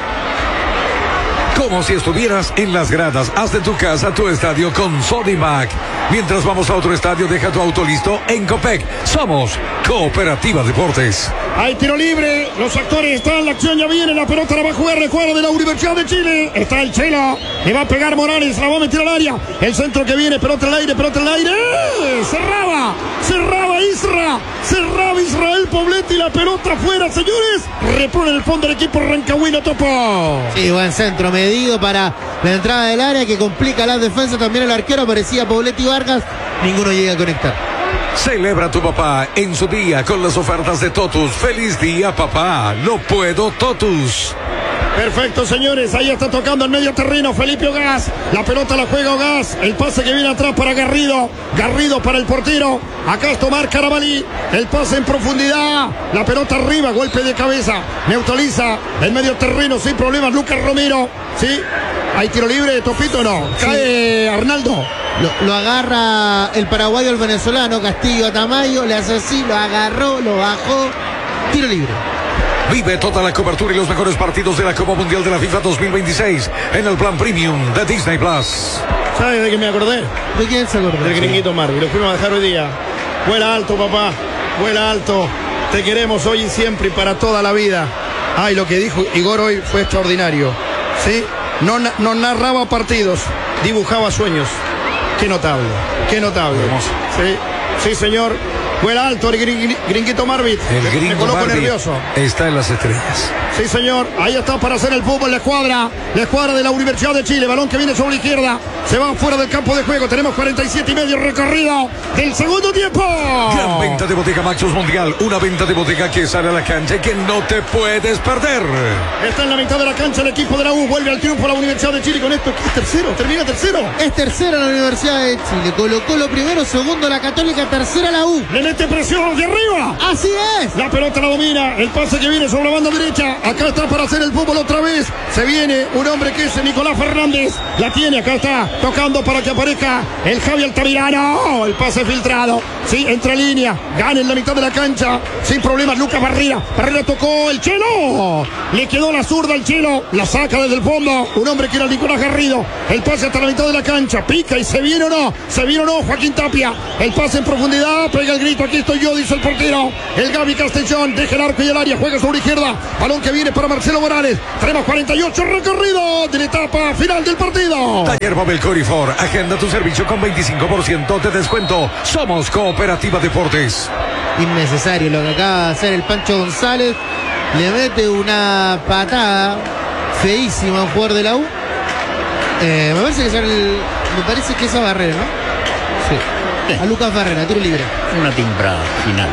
Como si estuvieras en las gradas. Haz de tu casa tu estadio con Sodimac. Mientras vamos a otro estadio, deja tu auto listo en Copec. Somos Cooperativa Deportes. Hay tiro libre, los actores están, la acción ya viene, la pelota la va a jugar el cuadro de la Universidad de Chile. Está el Chelo, le va a pegar Morales, la va a meter al área. El centro que viene, pelota al aire, pelota al aire. ¡Eh! Cerraba, cerraba Isra, cerraba Israel Poblete y la pelota afuera, señores. Repone el fondo del equipo rancagüino, Topo. Sí, buen centro medido para la entrada del área que complica la defensa. También el arquero parecía Poblete y Vargas. Ninguno llega a conectar. Celebra tu papá en su día con las ofertas de Totus. ¡Feliz día, papá! ¡Lo puedo, Totus! Perfecto, señores, ahí está tocando el medio terreno Felipe Ogás, la pelota la juega Ogás, el pase que viene atrás para Garrido, Garrido para el portero, acá es Tomás Carabalí, el pase en profundidad, la pelota arriba, golpe de cabeza, neutraliza el medio terreno sin problemas, Lucas Romero, ¿sí? ¿Hay tiro libre, Topito, no? Cae Arnaldo. Lo, lo agarra el paraguayo, el venezolano, Castillo a Tamayo, le hace así, lo agarró, lo bajó, tiro libre. Vive toda la cobertura y los mejores partidos de la Copa Mundial de la FIFA dos mil veintiséis en el plan premium de Disney Plus. ¿Sabes de qué me acordé? ¿De quién se acordó? Del gringuito Marvin, lo fuimos a dejar hoy día. Vuela alto, papá, vuela alto. Te queremos hoy y siempre y para toda la vida. Ay, lo que dijo Igor hoy fue extraordinario. ¿Sí? No, na- no narraba partidos, dibujaba sueños. Qué notable, qué notable. Sí, sí, señor. Vuela alto el gring- gringuito Marvin. El Me- gringo Me coloco Marvin nervioso. está en las estrellas. Sí, señor. Ahí está para hacer el fútbol. La escuadra. La escuadra de la Universidad de Chile. Balón que viene sobre la izquierda. Se va fuera del campo de juego. Tenemos cuarenta y siete y medio recorrido del segundo tiempo. Gran venta de Bottega Maxus Mundial. Una venta de Bottega que sale a la cancha y que no te puedes perder. Está en la mitad de la cancha el equipo de la U. Vuelve al triunfo la Universidad de Chile. Con esto es tercero. Termina tercero. Es tercera la Universidad de Chile. Colocó lo primero, segundo la Católica, tercera la U. Le mete presión de arriba. Así es. La pelota la domina, el pase que viene sobre la banda derecha. Acá está para hacer el fútbol otra vez. Se viene un hombre que es Nicolás Fernández. La tiene, acá está tocando para que aparezca el Javi Altamirano. El pase filtrado. Sí, entre línea. Gana en la mitad de la cancha. Sin problemas, Lucas Barrera. Barrera tocó el Chelo. Le quedó la zurda al Chelo. La saca desde el fondo. Un hombre que era Nicolás Garrido. El pase hasta la mitad de la cancha. Pica y se viene o no. Se viene o no, Joaquín Tapia. El pase en profundidad. Pega el grito. Aquí estoy yo, dice el portero. El Gaby Castellón. Deja el arco y el área. Juega sobre izquierda. Balón que viene para Marcelo Morales. Tenemos cuarenta y ocho recorrido de la etapa final del partido. Taller Babel Corifor. Agenda tu servicio con veinticinco por ciento de descuento. Somos Cooperativa Deportes. Innecesario lo que acaba de hacer el Pancho González. Le mete una patada feísima a un jugador de la U. Eh, me parece que es el, me parece que es a Barrera, ¿no? Sí. A Lucas Barrera, tiro libre. Una timbrada final.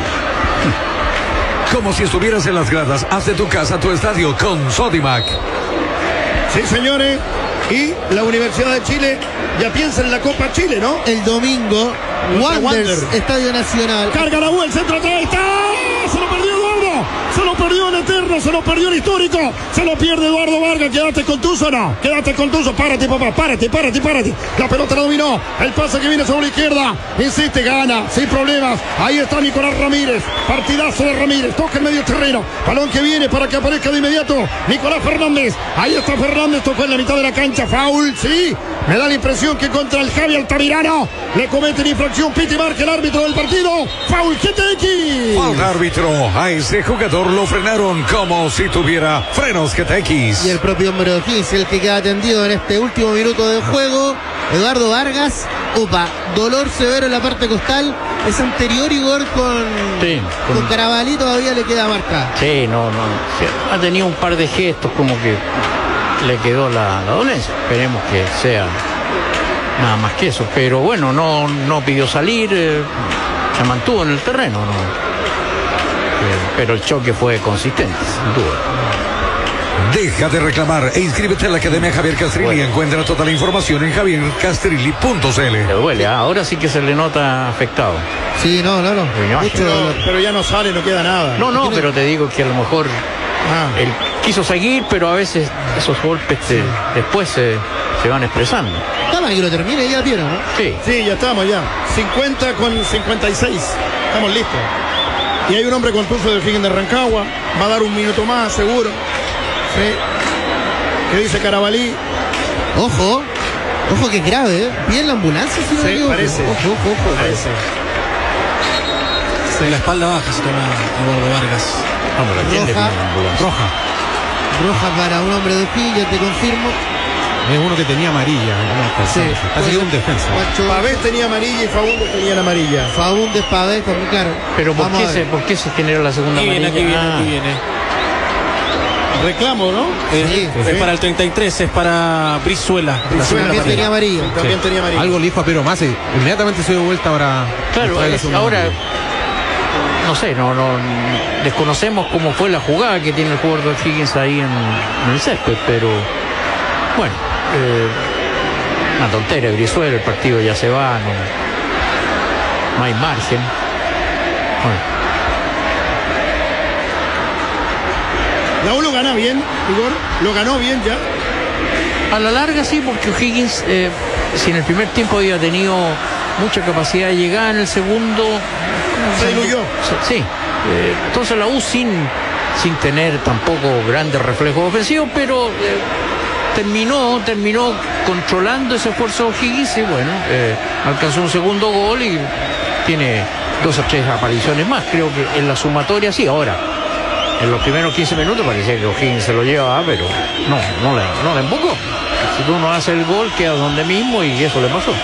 Como si estuvieras en las gradas, haz de tu casa tu estadio con Sodimac. Sí, señores. Y la Universidad de Chile ya piensa en la Copa Chile, ¿no? El domingo, Wanderers, Wander. Estadio Nacional. Carga la U, el centro atrás, está. Se lo perdió Eduardo. Se lo perdió el eterno, se lo perdió el histórico. Se lo pierde Eduardo Vargas. Quédate con Tuzo, no. Quédate con Tuzo. Párate, papá. Párate, párate, párate. La pelota la dominó. El pase que viene sobre la izquierda. Insiste, gana, sin problemas. Ahí está Nicolás Ramírez. Partidazo de Ramírez. Toca el medio terreno. Balón que viene para que aparezca de inmediato Nicolás Fernández. Ahí está Fernández. Tocó en la mitad de la cancha. Foul, sí. Me da la impresión que contra el Javi Altamirano le cometen infracción. Piti marca el árbitro del partido. Foul, G T X. Falta árbitro. A ese jugador lo frenaron como si tuviera frenos G T X. Y el propio hombre de O'Higgins, el que queda atendido en este último minuto de juego. Eduardo Vargas. Opa, dolor severo en la parte costal. Es anterior Igor con, Sí, con, con- Carabalí todavía le queda marca. Sí, no, no. Sí, ha tenido un par de gestos como que le quedó la, la dolencia. Esperemos que sea nada más que eso. Pero bueno, no, no pidió salir, eh, se mantuvo en el terreno, ¿no? Eh, pero el choque fue consistente, sin duda. Deja de reclamar e inscríbete en la Academia Javier Castrilli. Bueno. Encuentra toda la información en javier castrilli punto c l. Le duele, ¿ah? Ahora sí que se le nota afectado. Sí, no, no, no. Me imagino. Mucho dolor. Pero ya no sale, no queda nada. No, no, pero te digo que a lo mejor Ah. él quiso seguir, pero a veces esos golpes te- después se, se van expresando. Está mal que lo termine ya, Piero, ¿no? Sí. Sí, ya estamos ya. cincuenta con cincuenta y seis. Estamos listos. Y hay un hombre con Tuzo de O'Higgins de Rancagua. Va a dar un minuto más, seguro. Sí. ¿Qué dice Carabalí? Ojo, ojo que es grave, ¿eh? Bien la ambulancia, si no me Sí, equivoco. parece. Ojo, ojo, ojo. Parece. En la espalda baja se toma Eduardo Vargas. Vamos, ¿a quién le Roja. pide una ambulancia? Roja. Roja para un hombre de O'Higgins, ya te confirmo. Es uno que tenía amarilla. ¿no? Sí. Ha sido un defensa. Macho, Pavés tenía amarilla y Fagundes tenía amarilla. Faúndez Pavés, también, claro. Pero ¿por Vamos qué, a se, ver. ¿por qué se generó la segunda Aquí viene, amarilla? aquí viene, Ah, aquí viene. Reclamo, ¿no? Es, Sí, es sí. para el treinta y tres, es para Brizuela. La Brizuela segunda También tenía amarilla. amarillo. También tenía amarilla. Algo le dijo a Pedro Masi. Inmediatamente se dio vuelta para. Claro, para la es- segunda ahora amarilla. no sé, no, no desconocemos cómo fue la jugada que tiene el jugador de O'Higgins ahí en, en el césped, pero bueno, eh, una tontera de Brizuela, el partido ya se va, no, no hay margen. Bueno, La U lo gana bien, Igor. Lo ganó bien ya. a la larga sí, porque O'Higgins, eh, si en el primer tiempo había tenido mucha capacidad de llegar, en el segundo Se diluyó. Sí, eh, entonces la U sin, sin tener tampoco grandes reflejos ofensivos, pero eh, terminó, terminó controlando ese esfuerzo de O'Higgins y bueno, eh, alcanzó un segundo gol y tiene dos o tres apariciones más, creo que en la sumatoria sí. Ahora, en los primeros quince minutos parecía que O'Higgins se lo llevaba, pero no, no le, no le empujó. Si tú no haces el gol, queda donde mismo y eso le pasó.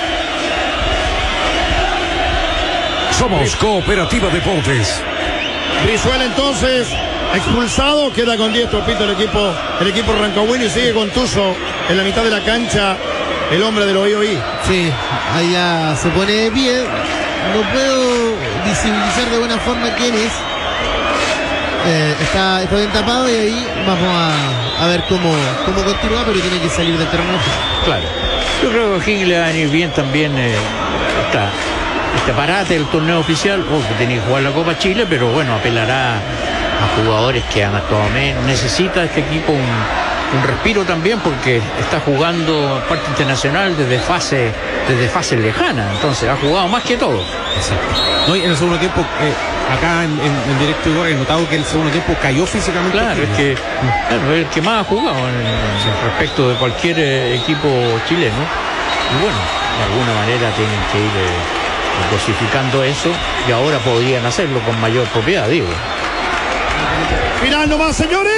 Somos Cooperativa Deportes. Brizuela entonces expulsado, queda con diez topitos el equipo, el equipo rancagüino y sigue con Tuzo en la mitad de la cancha, el hombre del oí oí. Sí, ahí ya se pone de pie. No puedo visibilizar de buena forma quién es. Eh, está, está bien tapado y ahí vamos a, a ver cómo, cómo continúa, pero tiene que salir del terreno. Claro. Yo creo que O'Higgins le va a venir bien también eh, esta este parate del torneo oficial, oh, que tenía que jugar la Copa Chile, pero bueno, apelará a jugadores que han actuado menos. Necesita este equipo un, un respiro también, porque está jugando parte internacional desde fase, desde fase lejana, entonces ha jugado más que todo. Exacto. No, y en el segundo tiempo, eh, acá en, en, en directo Igor, he notado que el segundo tiempo cayó físicamente. Claro, es que claro, es el que más ha jugado en, en respecto de cualquier eh, equipo chileno. Y bueno, de alguna manera tienen que ir eh, dosificando eso, y ahora podrían hacerlo con mayor propiedad, digo. Final nomás, señores.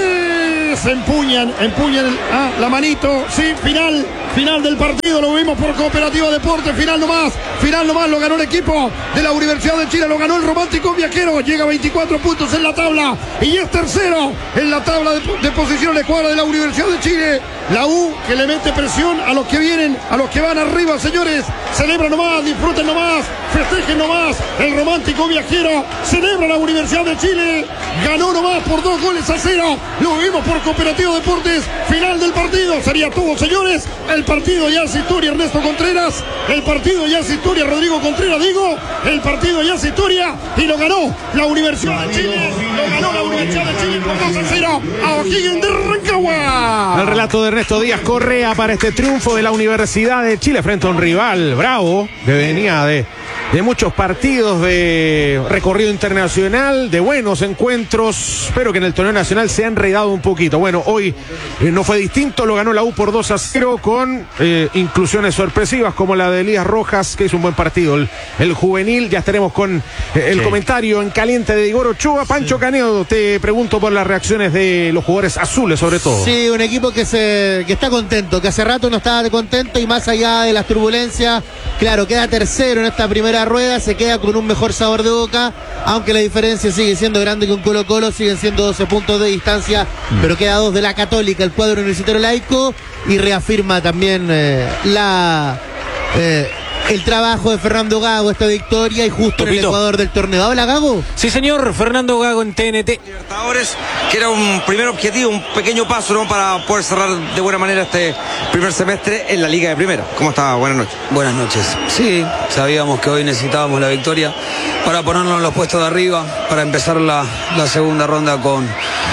Empuñan, empuñan el, ah, la manito. Sí, final, final del partido. Lo vimos por Cooperativa Deportes. Final nomás, final nomás. Lo ganó el equipo de la Universidad de Chile. Lo ganó el Romántico Viajero. Llega a veinticuatro puntos en la tabla. Y es tercero en la tabla de, de posición de cuadra de la Universidad de Chile. La U que le mete presión a los que vienen, a los que van arriba, señores. Celebra nomás, disfruten nomás, festejen nomás. El Romántico Viajero celebra la Universidad de Chile. Ganó nomás por dos goles a cero. Lo vimos por Cooperativa Deportes. Final del partido. Sería todo, señores. El partido ya es historia, Ernesto Contreras. El partido ya es historia, Rodrigo Contreras, digo. El partido ya es historia. Y lo ganó la Universidad de Chile. Lo ganó la Universidad de Chile por dos a cero a O'Higgins de Rancagua. El relato de Ernesto Díaz Correa para este triunfo de la Universidad de Chile frente a un rival bravo que venía de, de muchos partidos de recorrido internacional, de buenos encuentros, pero que en el torneo nacional se ha enredado un poquito. Bueno, hoy eh, no fue distinto, lo ganó la U por dos a cero con eh, inclusiones sorpresivas como la de Elías Rojas, que hizo un buen partido. El, el juvenil, ya estaremos con eh, el sí. comentario en caliente de Igor Ochoa. Pancho sí. Canedo, te pregunto por las reacciones de los jugadores azules sobre todo. Sí, un equipo que se que está contento, que hace rato no estaba contento, y más allá de las turbulencias, claro, queda tercero en esta primera rueda, se queda con un mejor sabor de boca, aunque la diferencia sigue siendo grande con Colo Colo, siguen siendo doce puntos de distancia, mm. pero queda dos de la Católica, el cuadro universitario laico, y reafirma también eh, la eh, el trabajo de Fernando Gago, esta victoria, y justo Topito. En el Ecuador del torneo. ¿Habla Gago? Sí, señor, Fernando Gago en T N T. Libertadores, que era un primer objetivo, un pequeño paso, ¿no?, para poder cerrar de buena manera este primer semestre en la Liga de Primera. ¿Cómo está? Buenas noches. Buenas noches. Sí, sabíamos que hoy necesitábamos la victoria para ponernos en los puestos de arriba, para empezar la, la segunda ronda con...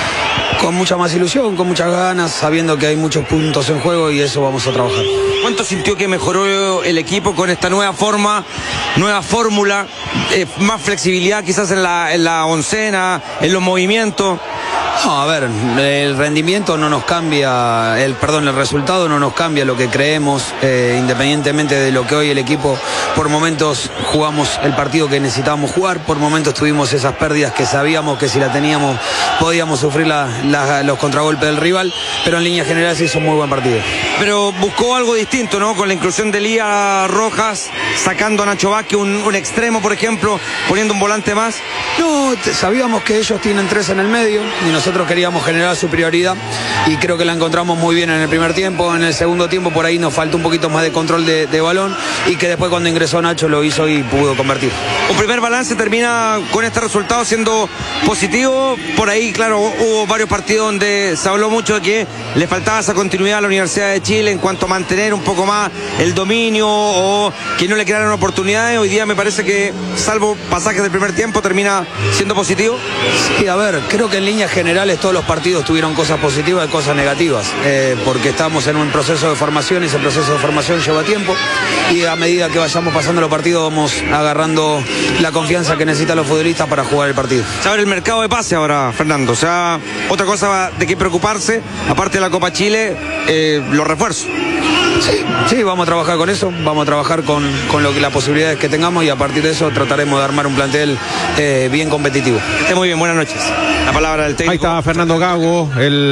con mucha más ilusión, con muchas ganas, sabiendo que hay muchos puntos en juego, y eso vamos a trabajar. ¿Cuánto sintió que mejoró el equipo con esta nueva forma, nueva fórmula, eh, más flexibilidad quizás en la, en la oncena, en los movimientos? No, a ver, el rendimiento no nos cambia, el perdón, el resultado no nos cambia lo que creemos, eh, independientemente de lo que hoy el equipo, por momentos jugamos el partido que necesitábamos jugar, por momentos tuvimos esas pérdidas que sabíamos que si la teníamos podíamos sufrir la, la, los contragolpes del rival, pero en línea general se hizo un muy buen partido. Pero buscó algo distinto, ¿no?, con la inclusión de Elías Rojas, sacando a Nacho Vázquez, un, un extremo, por ejemplo, poniendo un volante más. No, sabíamos que ellos tienen tres en el medio y nosotros queríamos generar superioridad, y creo que la encontramos muy bien en el primer tiempo. En el segundo tiempo por ahí nos faltó un poquito más de control de, de balón, y que después cuando ingresó Nacho lo hizo y pudo convertir. Un primer balance termina con este resultado siendo positivo. Por ahí, claro, hubo varios partidos donde se habló mucho de que le faltaba esa continuidad a la Universidad de Chile en cuanto a mantener un poco más el dominio, o que no le crearon oportunidades. Hoy día me parece que, salvo pasajes del primer tiempo, termina siendo positivo. Sí, a ver, creo que en líneas generales todos los partidos tuvieron cosas positivas y cosas negativas, eh, porque estamos en un proceso de formación, y ese proceso de formación lleva tiempo, y a medida que vayamos pasando los partidos vamos agarrando la confianza que necesitan los futbolistas para jugar el partido. Se abre el mercado de pase ahora, Fernando, o sea, otra cosa de qué preocuparse, aparte de la Copa Chile, eh, los refuerzos. Sí, sí, vamos a trabajar con eso, vamos a trabajar con, con lo que, las posibilidades que tengamos, y a partir de eso trataremos de armar un plantel eh, bien competitivo. Esté muy bien, buenas noches. La palabra del técnico. Ahí está Fernando Gago,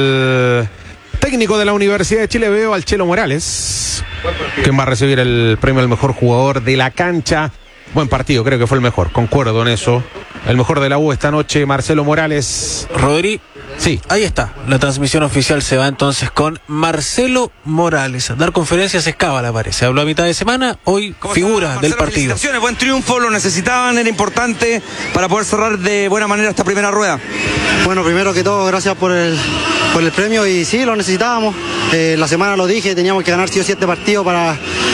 el técnico de la Universidad de Chile. Veo al Chelo Morales, quien va a recibir el premio al mejor jugador de la cancha. Buen partido, creo que fue el mejor, concuerdo en eso. El mejor de la U esta noche, Marcelo Morales. Rodri. Sí. Ahí está, la transmisión oficial se va entonces con Marcelo Morales. Dar conferencias es cábala, parece. Habló a mitad de semana, hoy figura del partido. Felicitaciones, buen triunfo, lo necesitaban, era importante para poder cerrar de buena manera esta primera rueda. Bueno, primero que todo, gracias por el, por el premio, y sí, lo necesitábamos. Eh, la semana lo dije, teníamos que ganar sí o sí este partido para,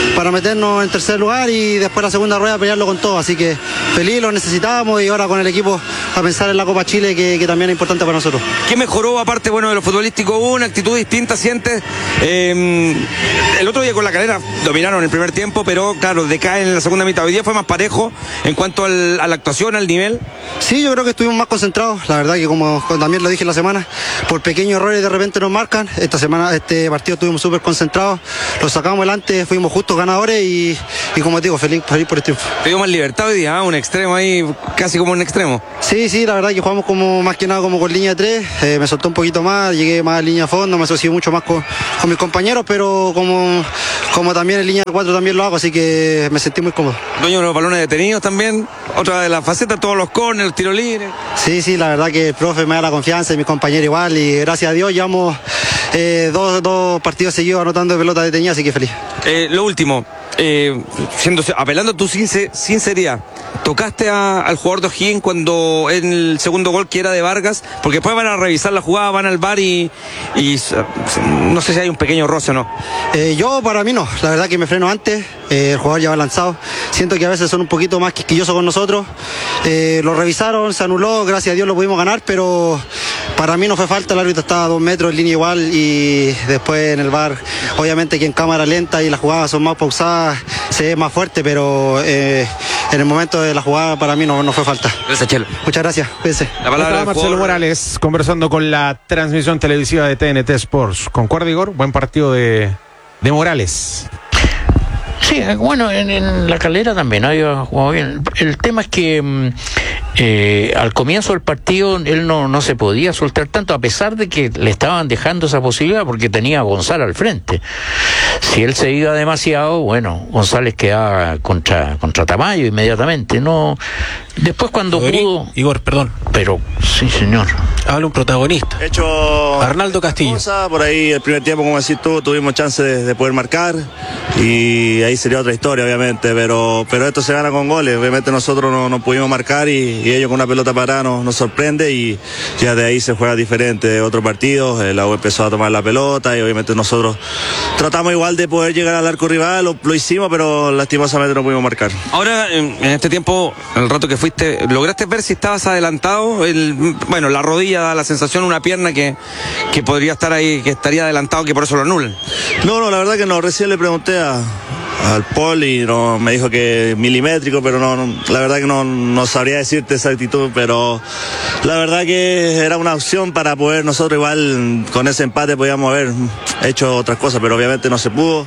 para meternos en tercer lugar y después la segunda rueda pelearlo con todo. Así que feliz, lo necesitábamos y ahora con el equipo a pensar en la Copa Chile, que, que también es importante para nosotros. ¿Qué mejoró aparte, bueno, de lo futbolístico? ¿Hubo una actitud distinta, sientes? Eh, el otro día con La Calera dominaron el primer tiempo, pero claro, decaen en la segunda mitad. Hoy día fue más parejo en cuanto al, a la actuación, al nivel. Sí, yo creo que estuvimos más concentrados. La verdad que como, como también lo dije la semana, por pequeños errores de repente nos marcan. Esta semana, este partido estuvimos súper concentrados, lo sacamos adelante, fuimos justos ganadores y, y como te digo, feliz, feliz por el triunfo. Te dio más libertad hoy día, ¿eh? Un extremo ahí, casi como un extremo. Sí, sí, la verdad que jugamos como más que nada como con línea de tres, eh, me soltó un poquito más, llegué más a línea a fondo, me asocié mucho más con, con mis compañeros, pero como, como también en línea de cuatro también lo hago, así que me sentí muy cómodo. Dueño de los balones detenidos también, otra de las facetas, todos los corners, los tiros libres. Sí, sí, la verdad que el profe me da la confianza y mis compañeros igual, y gracias a Dios llevamos eh, dos, dos partidos seguidos anotando de pelota detenida, así que feliz. Eh, lo último, eh, siendo, apelando a tu sincer, sinceridad, ¿tocaste a, al jugador de O'Higgins cuando en el segundo gol que era de Vargas? Porque después van a revisar la jugada, van al V A R y, y no sé si hay un pequeño roce o no. Eh, yo para mí no, la verdad que me freno antes, eh, el jugador ya va lanzado, siento que a veces son un poquito más quisquillosos con nosotros, eh, lo revisaron, se anuló, gracias a Dios lo pudimos ganar, pero para mí no fue falta, el árbitro estaba a dos metros en línea igual y después en el V A R, obviamente que en cámara lenta y las jugadas son más pausadas, se ve más fuerte, pero eh, en el momento de la jugada para mí no, no fue falta. Gracias, Chelo. Muchas gracias, cuídense. La palabra del Marcelo jugador. Morales conversando con la transmisión televisiva de T N T Sports. ¿Concuerda, Igor? Buen partido de, de Morales. Sí, bueno, en, en La Calera también había jugado bien. El tema es que eh, al comienzo del partido él no, no se podía soltar tanto, a pesar de que le estaban dejando esa posibilidad porque tenía a González al frente. Si él se iba demasiado, bueno, González quedaba contra, contra Tamayo inmediatamente. No, después cuando Rodrigo, pudo... Igor, perdón. Pero, sí, señor. Habla un protagonista. Hecho Arnaldo Castillo. Cosa, por ahí el primer tiempo, como decís tú, tuvimos chance de, de poder marcar y ahí sería otra historia, obviamente, pero, pero esto se gana con goles. Obviamente nosotros no, no pudimos marcar y, y ellos con una pelota parada nos, nos sorprende y ya de ahí se juega diferente. Otro partido, la U empezó a tomar la pelota y obviamente nosotros tratamos igual de poder llegar al arco rival, lo, lo hicimos, pero lastimosamente no pudimos marcar. Ahora, en, en este tiempo, el rato que fuiste, ¿lograste ver si estabas adelantado? El, bueno, la rodilla da la sensación, una pierna que, que podría estar ahí, que estaría adelantado, que por eso lo anulan. No, no, la verdad que no, recién le pregunté a al Paul y no, me dijo que milimétrico, pero no, no la verdad que no, no sabría decirte esa actitud, pero la verdad que era una opción para poder nosotros igual con ese empate podíamos haber hecho otras cosas, pero obviamente no se pudo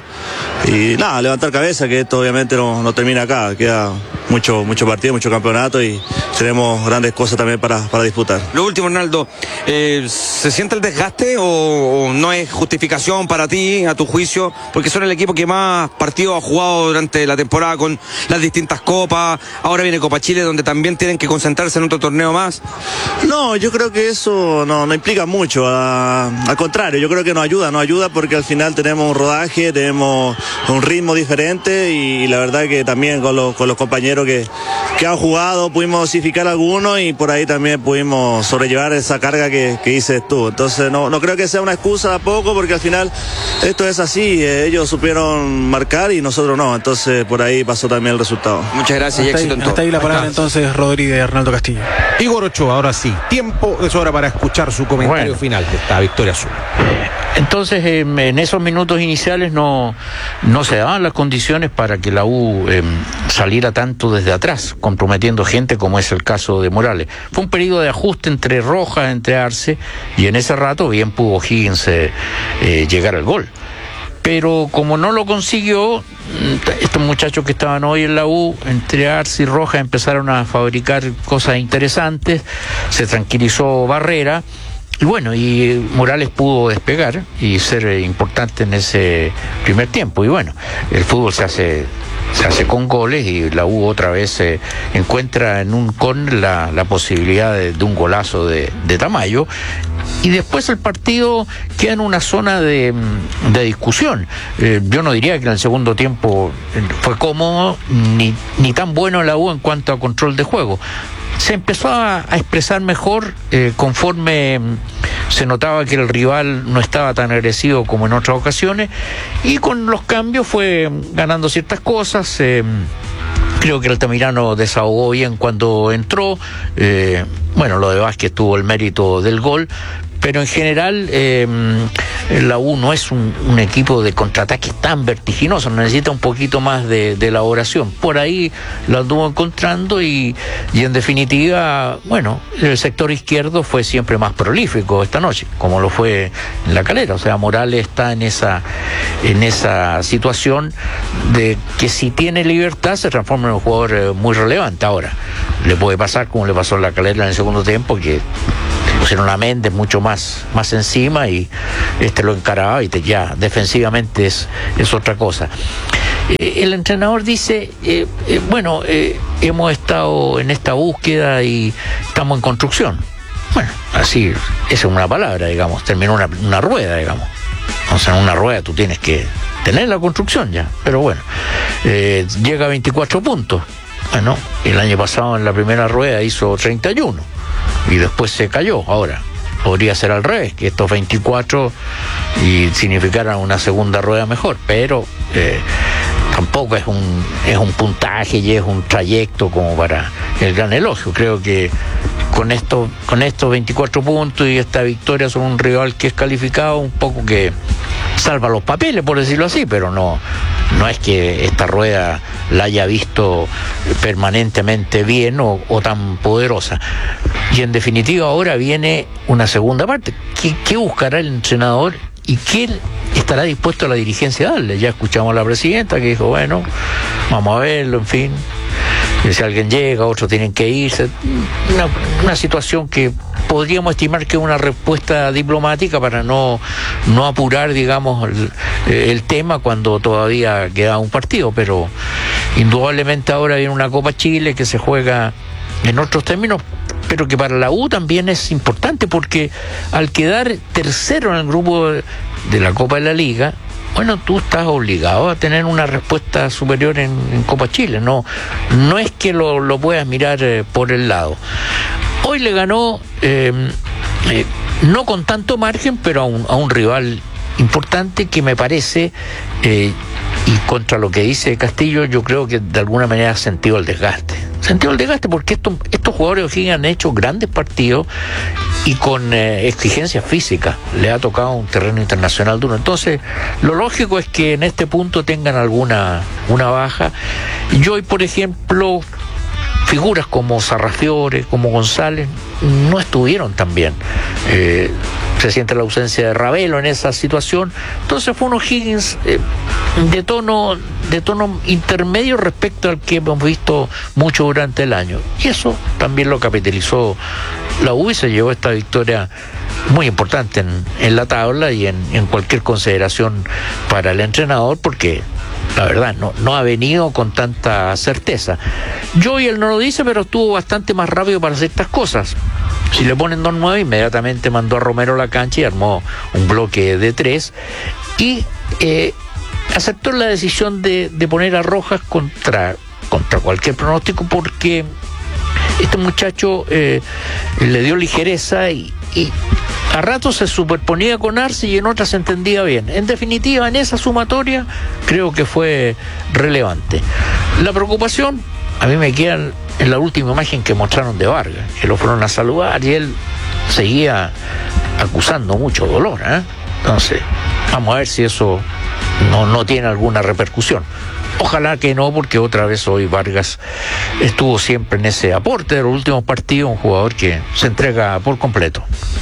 y nada, levantar cabeza, que esto obviamente no, no termina acá, queda mucho, mucho partido, mucho campeonato y tenemos grandes cosas también para, para disputar. Lo último, Arnaldo, eh, ¿se siente el desgaste o, o no es justificación para ti, a tu juicio? Porque son el equipo que más partidos ha jugado durante la temporada con las distintas copas, ahora viene Copa Chile donde también tienen que concentrarse en otro torneo más. No, yo creo que eso no, no implica mucho, a, al contrario, yo creo que nos ayuda, nos ayuda porque al final tenemos un rodaje, tenemos un ritmo diferente y la verdad que también con los, con los compañeros que, que han jugado pudimos dosificar algunos y por ahí también pudimos sobrellevar esa carga que, que dices tú, entonces no, no creo que sea una excusa tampoco porque al final esto es así, eh, ellos supieron marcar y nosotros no, entonces por ahí pasó también el resultado. Muchas gracias y Hasta éxito ahí, en todo. hasta ahí la palabra entonces, Rodríguez de Arnaldo Castillo. Igor Ochoa, ahora sí. Tiempo de sobra para escuchar su comentario Bueno. final de esta victoria azul. Entonces, eh, en esos minutos iniciales no, no se daban las condiciones para que la U eh, saliera tanto desde atrás, comprometiendo gente como es el caso de Morales. Fue un periodo de ajuste entre Rojas, entre Arce, y en ese rato bien pudo O'Higgins eh, eh, llegar al gol. Pero como no lo consiguió, estos muchachos que estaban hoy en la U, entre Arce y Rojas, empezaron a fabricar cosas interesantes, se tranquilizó Barrera, y bueno, y Morales pudo despegar y ser eh, importante en ese primer tiempo. Y bueno, el fútbol se hace se hace con goles y la U otra vez eh, encuentra en un con la, la posibilidad de, de un golazo de, de Tamayo. Y después el partido queda en una zona de, de discusión. Eh, yo no diría que en el segundo tiempo fue cómodo ni, ni tan bueno la U en cuanto a control de juego. Se empezó a, a expresar mejor eh, conforme se notaba que el rival no estaba tan agresivo como en otras ocasiones, y con los cambios fue ganando ciertas cosas. eh, Creo que Altamirano desahogó bien cuando entró. Eh, bueno, lo de Vázquez tuvo el mérito del gol, pero en general eh, la U no es un, un equipo de contraataques tan vertiginoso, necesita un poquito más de, de elaboración. Por ahí lo anduvo encontrando y, y en definitiva, bueno, el sector izquierdo fue siempre más prolífico esta noche, como lo fue en La Calera. O sea, Morales está en esa, en esa situación de que si tiene libertad se transforma en un jugador eh, muy relevante. Ahora, le puede pasar como le pasó a La Calera en el segundo tiempo, que pusieron a Méndez mucho más, más encima y este lo encaraba y te, ya defensivamente es, es otra cosa. Eh, el entrenador dice, eh, eh, bueno, eh, hemos estado en esta búsqueda y estamos en construcción. Bueno, así, esa es una palabra, digamos, terminó una, una rueda, digamos. O sea, en una rueda tú tienes que tener la construcción ya, pero bueno, eh, llega a veinticuatro puntos. Bueno, el año pasado en la primera rueda hizo treinta y uno. Y después se cayó. Ahora, podría ser al revés, que estos veinticuatro y significaran una segunda rueda mejor, pero eh, tampoco es un, es un puntaje y es un trayecto como para el gran elogio. Creo que con esto, con estos veinticuatro puntos y esta victoria sobre un rival que es calificado, un poco que salva los papeles, por decirlo así, pero no, no es que esta rueda la haya visto permanentemente bien o, o tan poderosa. Y en definitiva ahora viene una segunda parte. ¿Qué, qué buscará el entrenador y qué estará dispuesto a la dirigencia a darle? Ya escuchamos a la presidenta que dijo, bueno, vamos a verlo, en fin. Y si alguien llega, otros tienen que irse. Una, una situación que podríamos estimar que es una respuesta diplomática para no, no apurar, digamos, el, el tema cuando todavía queda un partido, pero indudablemente ahora viene una Copa Chile que se juega en otros términos, pero que para la U también es importante, porque al quedar tercero en el grupo de, de la Copa de la Liga, bueno, tú estás obligado a tener una respuesta superior en, en Copa Chile. No, no es que lo, lo puedas mirar eh, por el lado. Hoy le ganó, eh, eh, no con tanto margen, pero a un, a un rival importante que me parece, eh, y contra lo que dice Castillo, yo creo que de alguna manera ha sentido el desgaste. Sentido el desgaste porque estos, estos jugadores de O'Higgins han hecho grandes partidos y con eh, exigencias físicas. Le ha tocado un terreno internacional duro. Entonces, lo lógico es que en este punto tengan alguna una baja. Yo hoy, por ejemplo, figuras como Sarrafiore, como González, no estuvieron tan bien. Eh, se siente la ausencia de Ravelo en esa situación. Entonces fue un O'Higgins eh, de tono de tono intermedio respecto al que hemos visto mucho durante el año. Y eso también lo capitalizó la U y se llevó esta victoria muy importante en, en la tabla y en, en cualquier consideración para el entrenador, porque la verdad no, no ha venido con tanta certeza. Joey él no lo dice, pero estuvo bastante más rápido para hacer estas cosas. Si le ponen dos nueve, inmediatamente mandó a Romero a la cancha y armó un bloque de tres y eh, aceptó la decisión de, de poner a Rojas contra, contra cualquier pronóstico, porque este muchacho eh, le dio ligereza y, y a ratos se superponía con Arce y en otras se entendía bien. En definitiva, en esa sumatoria creo que fue relevante. La preocupación a mí me queda en la última imagen que mostraron de Vargas, que lo fueron a saludar y él seguía acusando mucho dolor, ¿eh? Entonces, vamos a ver si eso no, no tiene alguna repercusión. Ojalá que no, porque otra vez hoy Vargas estuvo siempre en ese aporte de los últimos partidos, un jugador que se entrega por completo.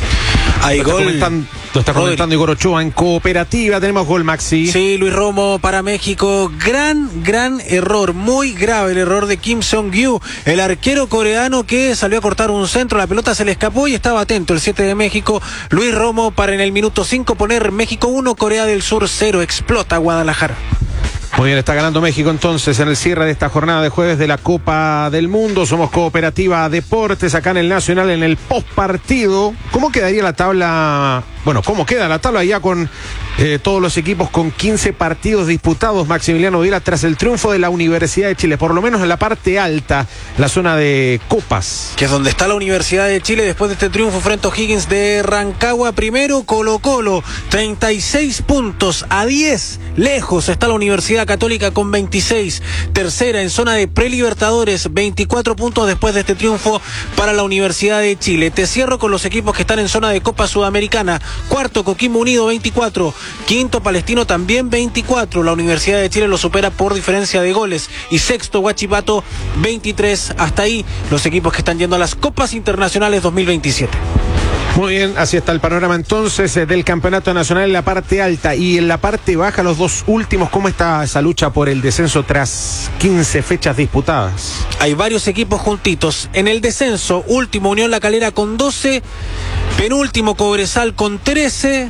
Hay lo, gol. Está lo está comentando Igor Ochoa en Cooperativa. Tenemos gol, Maxi. Sí, Luis Romo para México. Gran, gran error. Muy grave el error de Kim Song-gyu, el arquero coreano que salió a cortar un centro. La pelota se le escapó y estaba atento el siete de México. Luis Romo para en el minuto cinco poner México uno, Corea del Sur cero. Explota Guadalajara. Muy bien, está ganando México entonces en el cierre de esta jornada de jueves de la Copa del Mundo. Somos Cooperativa Deportes acá en el Nacional en el post partido. ¿Cómo quedaría la tabla? Bueno, ¿cómo queda la tabla ya con eh, todos los equipos con quince partidos disputados, Maximiliano Viera, tras el triunfo de la Universidad de Chile, por lo menos en la parte alta, la zona de Copas. Que es donde está la Universidad de Chile después de este triunfo frente a O'Higgins de Rancagua. Primero Colo Colo, treinta y seis puntos a diez. Lejos está la Universidad Católica con veintiséis. Tercera en zona de prelibertadores, veinticuatro puntos después de este triunfo para la Universidad de Chile. Te cierro con los equipos que están en zona de Copa Sudamericana. Cuarto, Coquimbo Unido, veinticuatro. Quinto, Palestino, también veinticuatro. La Universidad de Chile lo supera por diferencia de goles. Y sexto, Huachipato, veintitrés. Hasta ahí los equipos que están yendo a las Copas Internacionales dos mil veintisiete. Muy bien, así está el panorama entonces eh, del campeonato nacional en la parte alta. Y en la parte baja, los dos últimos, ¿cómo está esa lucha por el descenso tras quince fechas disputadas? Hay varios equipos juntitos. En el descenso, último Unión La Calera con doce, penúltimo Cobresal con trece,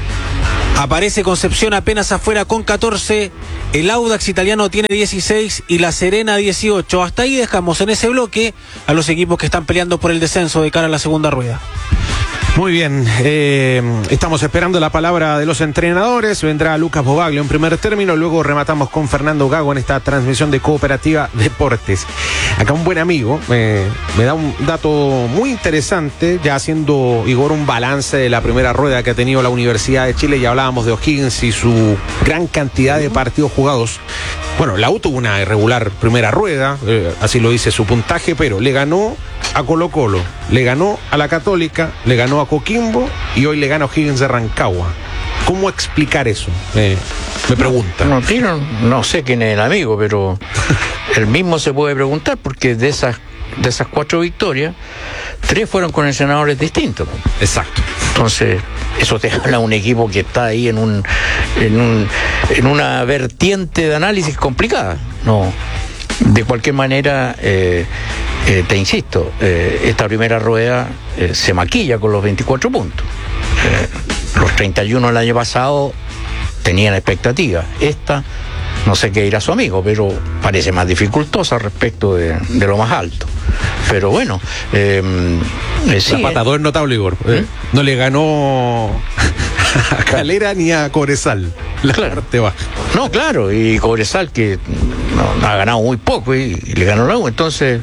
aparece Concepción apenas afuera con catorce, el Audax italiano tiene dieciséis y La Serena dieciocho. Hasta ahí dejamos en ese bloque a los equipos que están peleando por el descenso de cara a la segunda rueda. Muy bien, eh, estamos esperando la palabra de los entrenadores. Vendrá Lucas Bobaglio en primer término, luego rematamos con Fernando Gago en esta transmisión de Cooperativa Deportes. Acá un buen amigo eh, me da un dato muy interesante, ya haciendo Igor un balance de la primera rueda que ha tenido la Universidad de Chile. Ya hablábamos de O'Higgins y su gran cantidad de partidos jugados. Bueno, la U tuvo una irregular primera rueda, eh, así lo dice su puntaje, pero le ganó a Colo Colo, le ganó a la Católica, le ganó a Coquimbo y hoy le gana a O'Higgins de Rancagua. ¿Cómo explicar eso? Eh, me pregunta. No, no, no sé quién es el amigo, pero él mismo se puede preguntar, porque de esas, de esas cuatro victorias, tres fueron con entrenadores distintos. Exacto. Entonces, eso te habla de un equipo que está ahí en un, en un, en una vertiente de análisis complicada. No, de cualquier manera, eh, eh, te insisto, eh, esta primera rueda eh, se maquilla con los veinticuatro puntos. Eh, los treinta y uno del año pasado tenían expectativas. Esta, no sé qué dirá su amigo, pero parece más dificultosa respecto de, de lo más alto. Pero bueno, eh, eh, sí, la patador es notable, Igor. ¿Eh? ¿Mm? No le ganó a Calera ni a Cobresal. La claro. parte baja. No, claro, y Cobresal que no, ha ganado muy poco y, y le ganó la U. Entonces,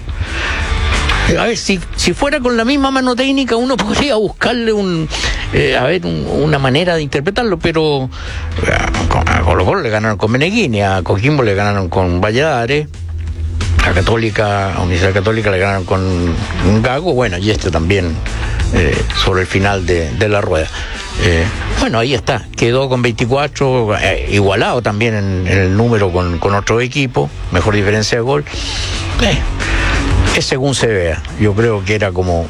a ver, si, si fuera con la misma mano técnica, uno podría buscarle un, eh, a ver, un, una manera de interpretarlo, pero a Colo Colo le ganaron con Meneghini, a Coquimbo le ganaron con Valladares, a Católica, a Universidad Católica le ganaron con un Gago, bueno, y este también eh, sobre el final de, de la rueda. Eh, bueno, ahí está, quedó con veinticuatro, eh, igualado también en, en el número con, con otro equipo, mejor diferencia de gol. Eh, es según se vea, yo creo que era como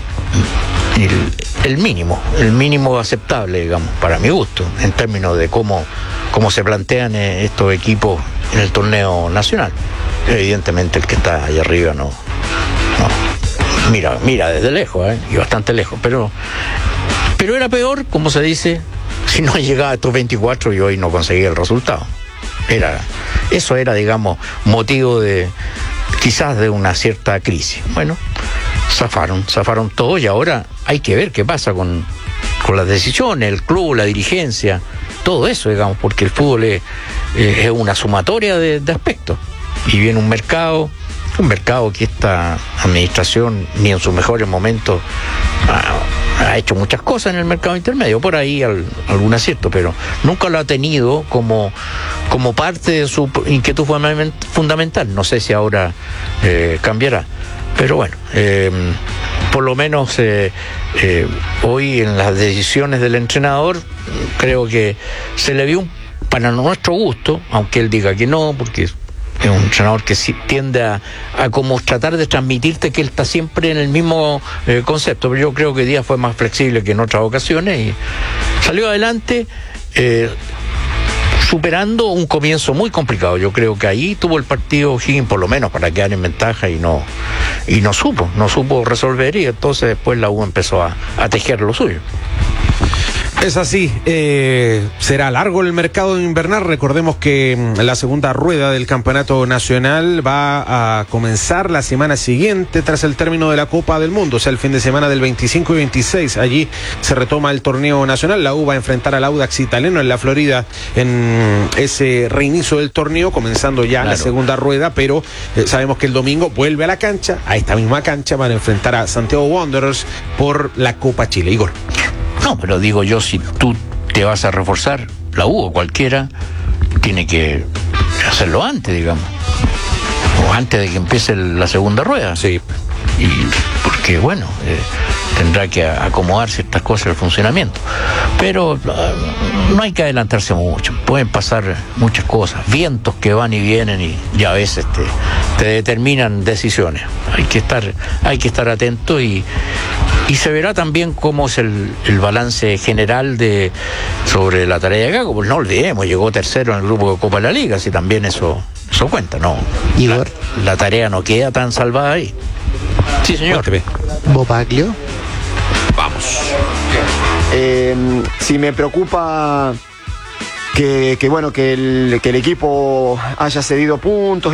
el, el mínimo, el mínimo aceptable, digamos, para mi gusto, en términos de cómo, cómo se plantean eh, estos equipos en el torneo nacional. Evidentemente el que está ahí arriba no, no mira, mira desde lejos, ¿eh? Y bastante lejos, pero pero era peor, como se dice, si no llegaba a estos veinticuatro y hoy no conseguía el resultado. Era, eso era, digamos, motivo de quizás de una cierta crisis. Bueno, zafaron, zafaron todo y ahora hay que ver qué pasa con, con las decisiones, el club, la dirigencia, todo eso, digamos, porque el fútbol es, es una sumatoria de, de aspectos. Y viene un mercado, un mercado que esta administración ni en sus mejores momentos ha, ha hecho muchas cosas en el mercado intermedio, por ahí al, algún acierto, pero nunca lo ha tenido como, como parte de su inquietud fundamental. No sé si ahora eh, cambiará, pero bueno, eh, por lo menos eh, eh, hoy en las decisiones del entrenador creo que se le vio un, para nuestro gusto, aunque él diga que no, porque es un entrenador que sí tiende a, a como tratar de transmitirte que él está siempre en el mismo eh, concepto, pero yo creo que Díaz fue más flexible que en otras ocasiones y salió adelante eh, superando un comienzo muy complicado. Yo creo que ahí tuvo el partido O'Higgins por lo menos para quedar en ventaja y no y no supo, no supo resolver y entonces después la U empezó a, a tejer lo suyo. Es así, eh, será largo el mercado invernal. Recordemos que mm, la segunda rueda del campeonato nacional va a comenzar la semana siguiente tras el término de la Copa del Mundo, o sea, el fin de semana del veinticinco y veintiséis. Allí se retoma el torneo nacional. La U va a enfrentar al Audax Italiano en la Florida en ese reinicio del torneo, comenzando ya claro. la segunda rueda, pero eh, sabemos que el domingo vuelve a la cancha, a esta misma cancha, van a enfrentar a Santiago Wanderers por la Copa Chile. Igor. No, pero digo yo, si tú te vas a reforzar, la U o cualquiera, tiene que hacerlo antes, digamos. O antes de que empiece la segunda rueda. Sí. Y porque, bueno, eh, tendrá que acomodar ciertas cosas el funcionamiento. Pero uh, no hay que adelantarse mucho. Pueden pasar muchas cosas. Vientos que van y vienen y, y a veces te, te determinan decisiones. Hay que estar, hay que estar atento y... Y se verá también cómo es el, el balance general de sobre la tarea de Gago. Pues no olvidemos, llegó tercero en el grupo de Copa de la Liga, así también eso, eso cuenta, ¿no? Igor. La, la tarea no queda tan salvada ahí. Sí, señor. Bopaglio. Vamos. Eh, si me preocupa que, que bueno, que el, que el equipo haya cedido puntos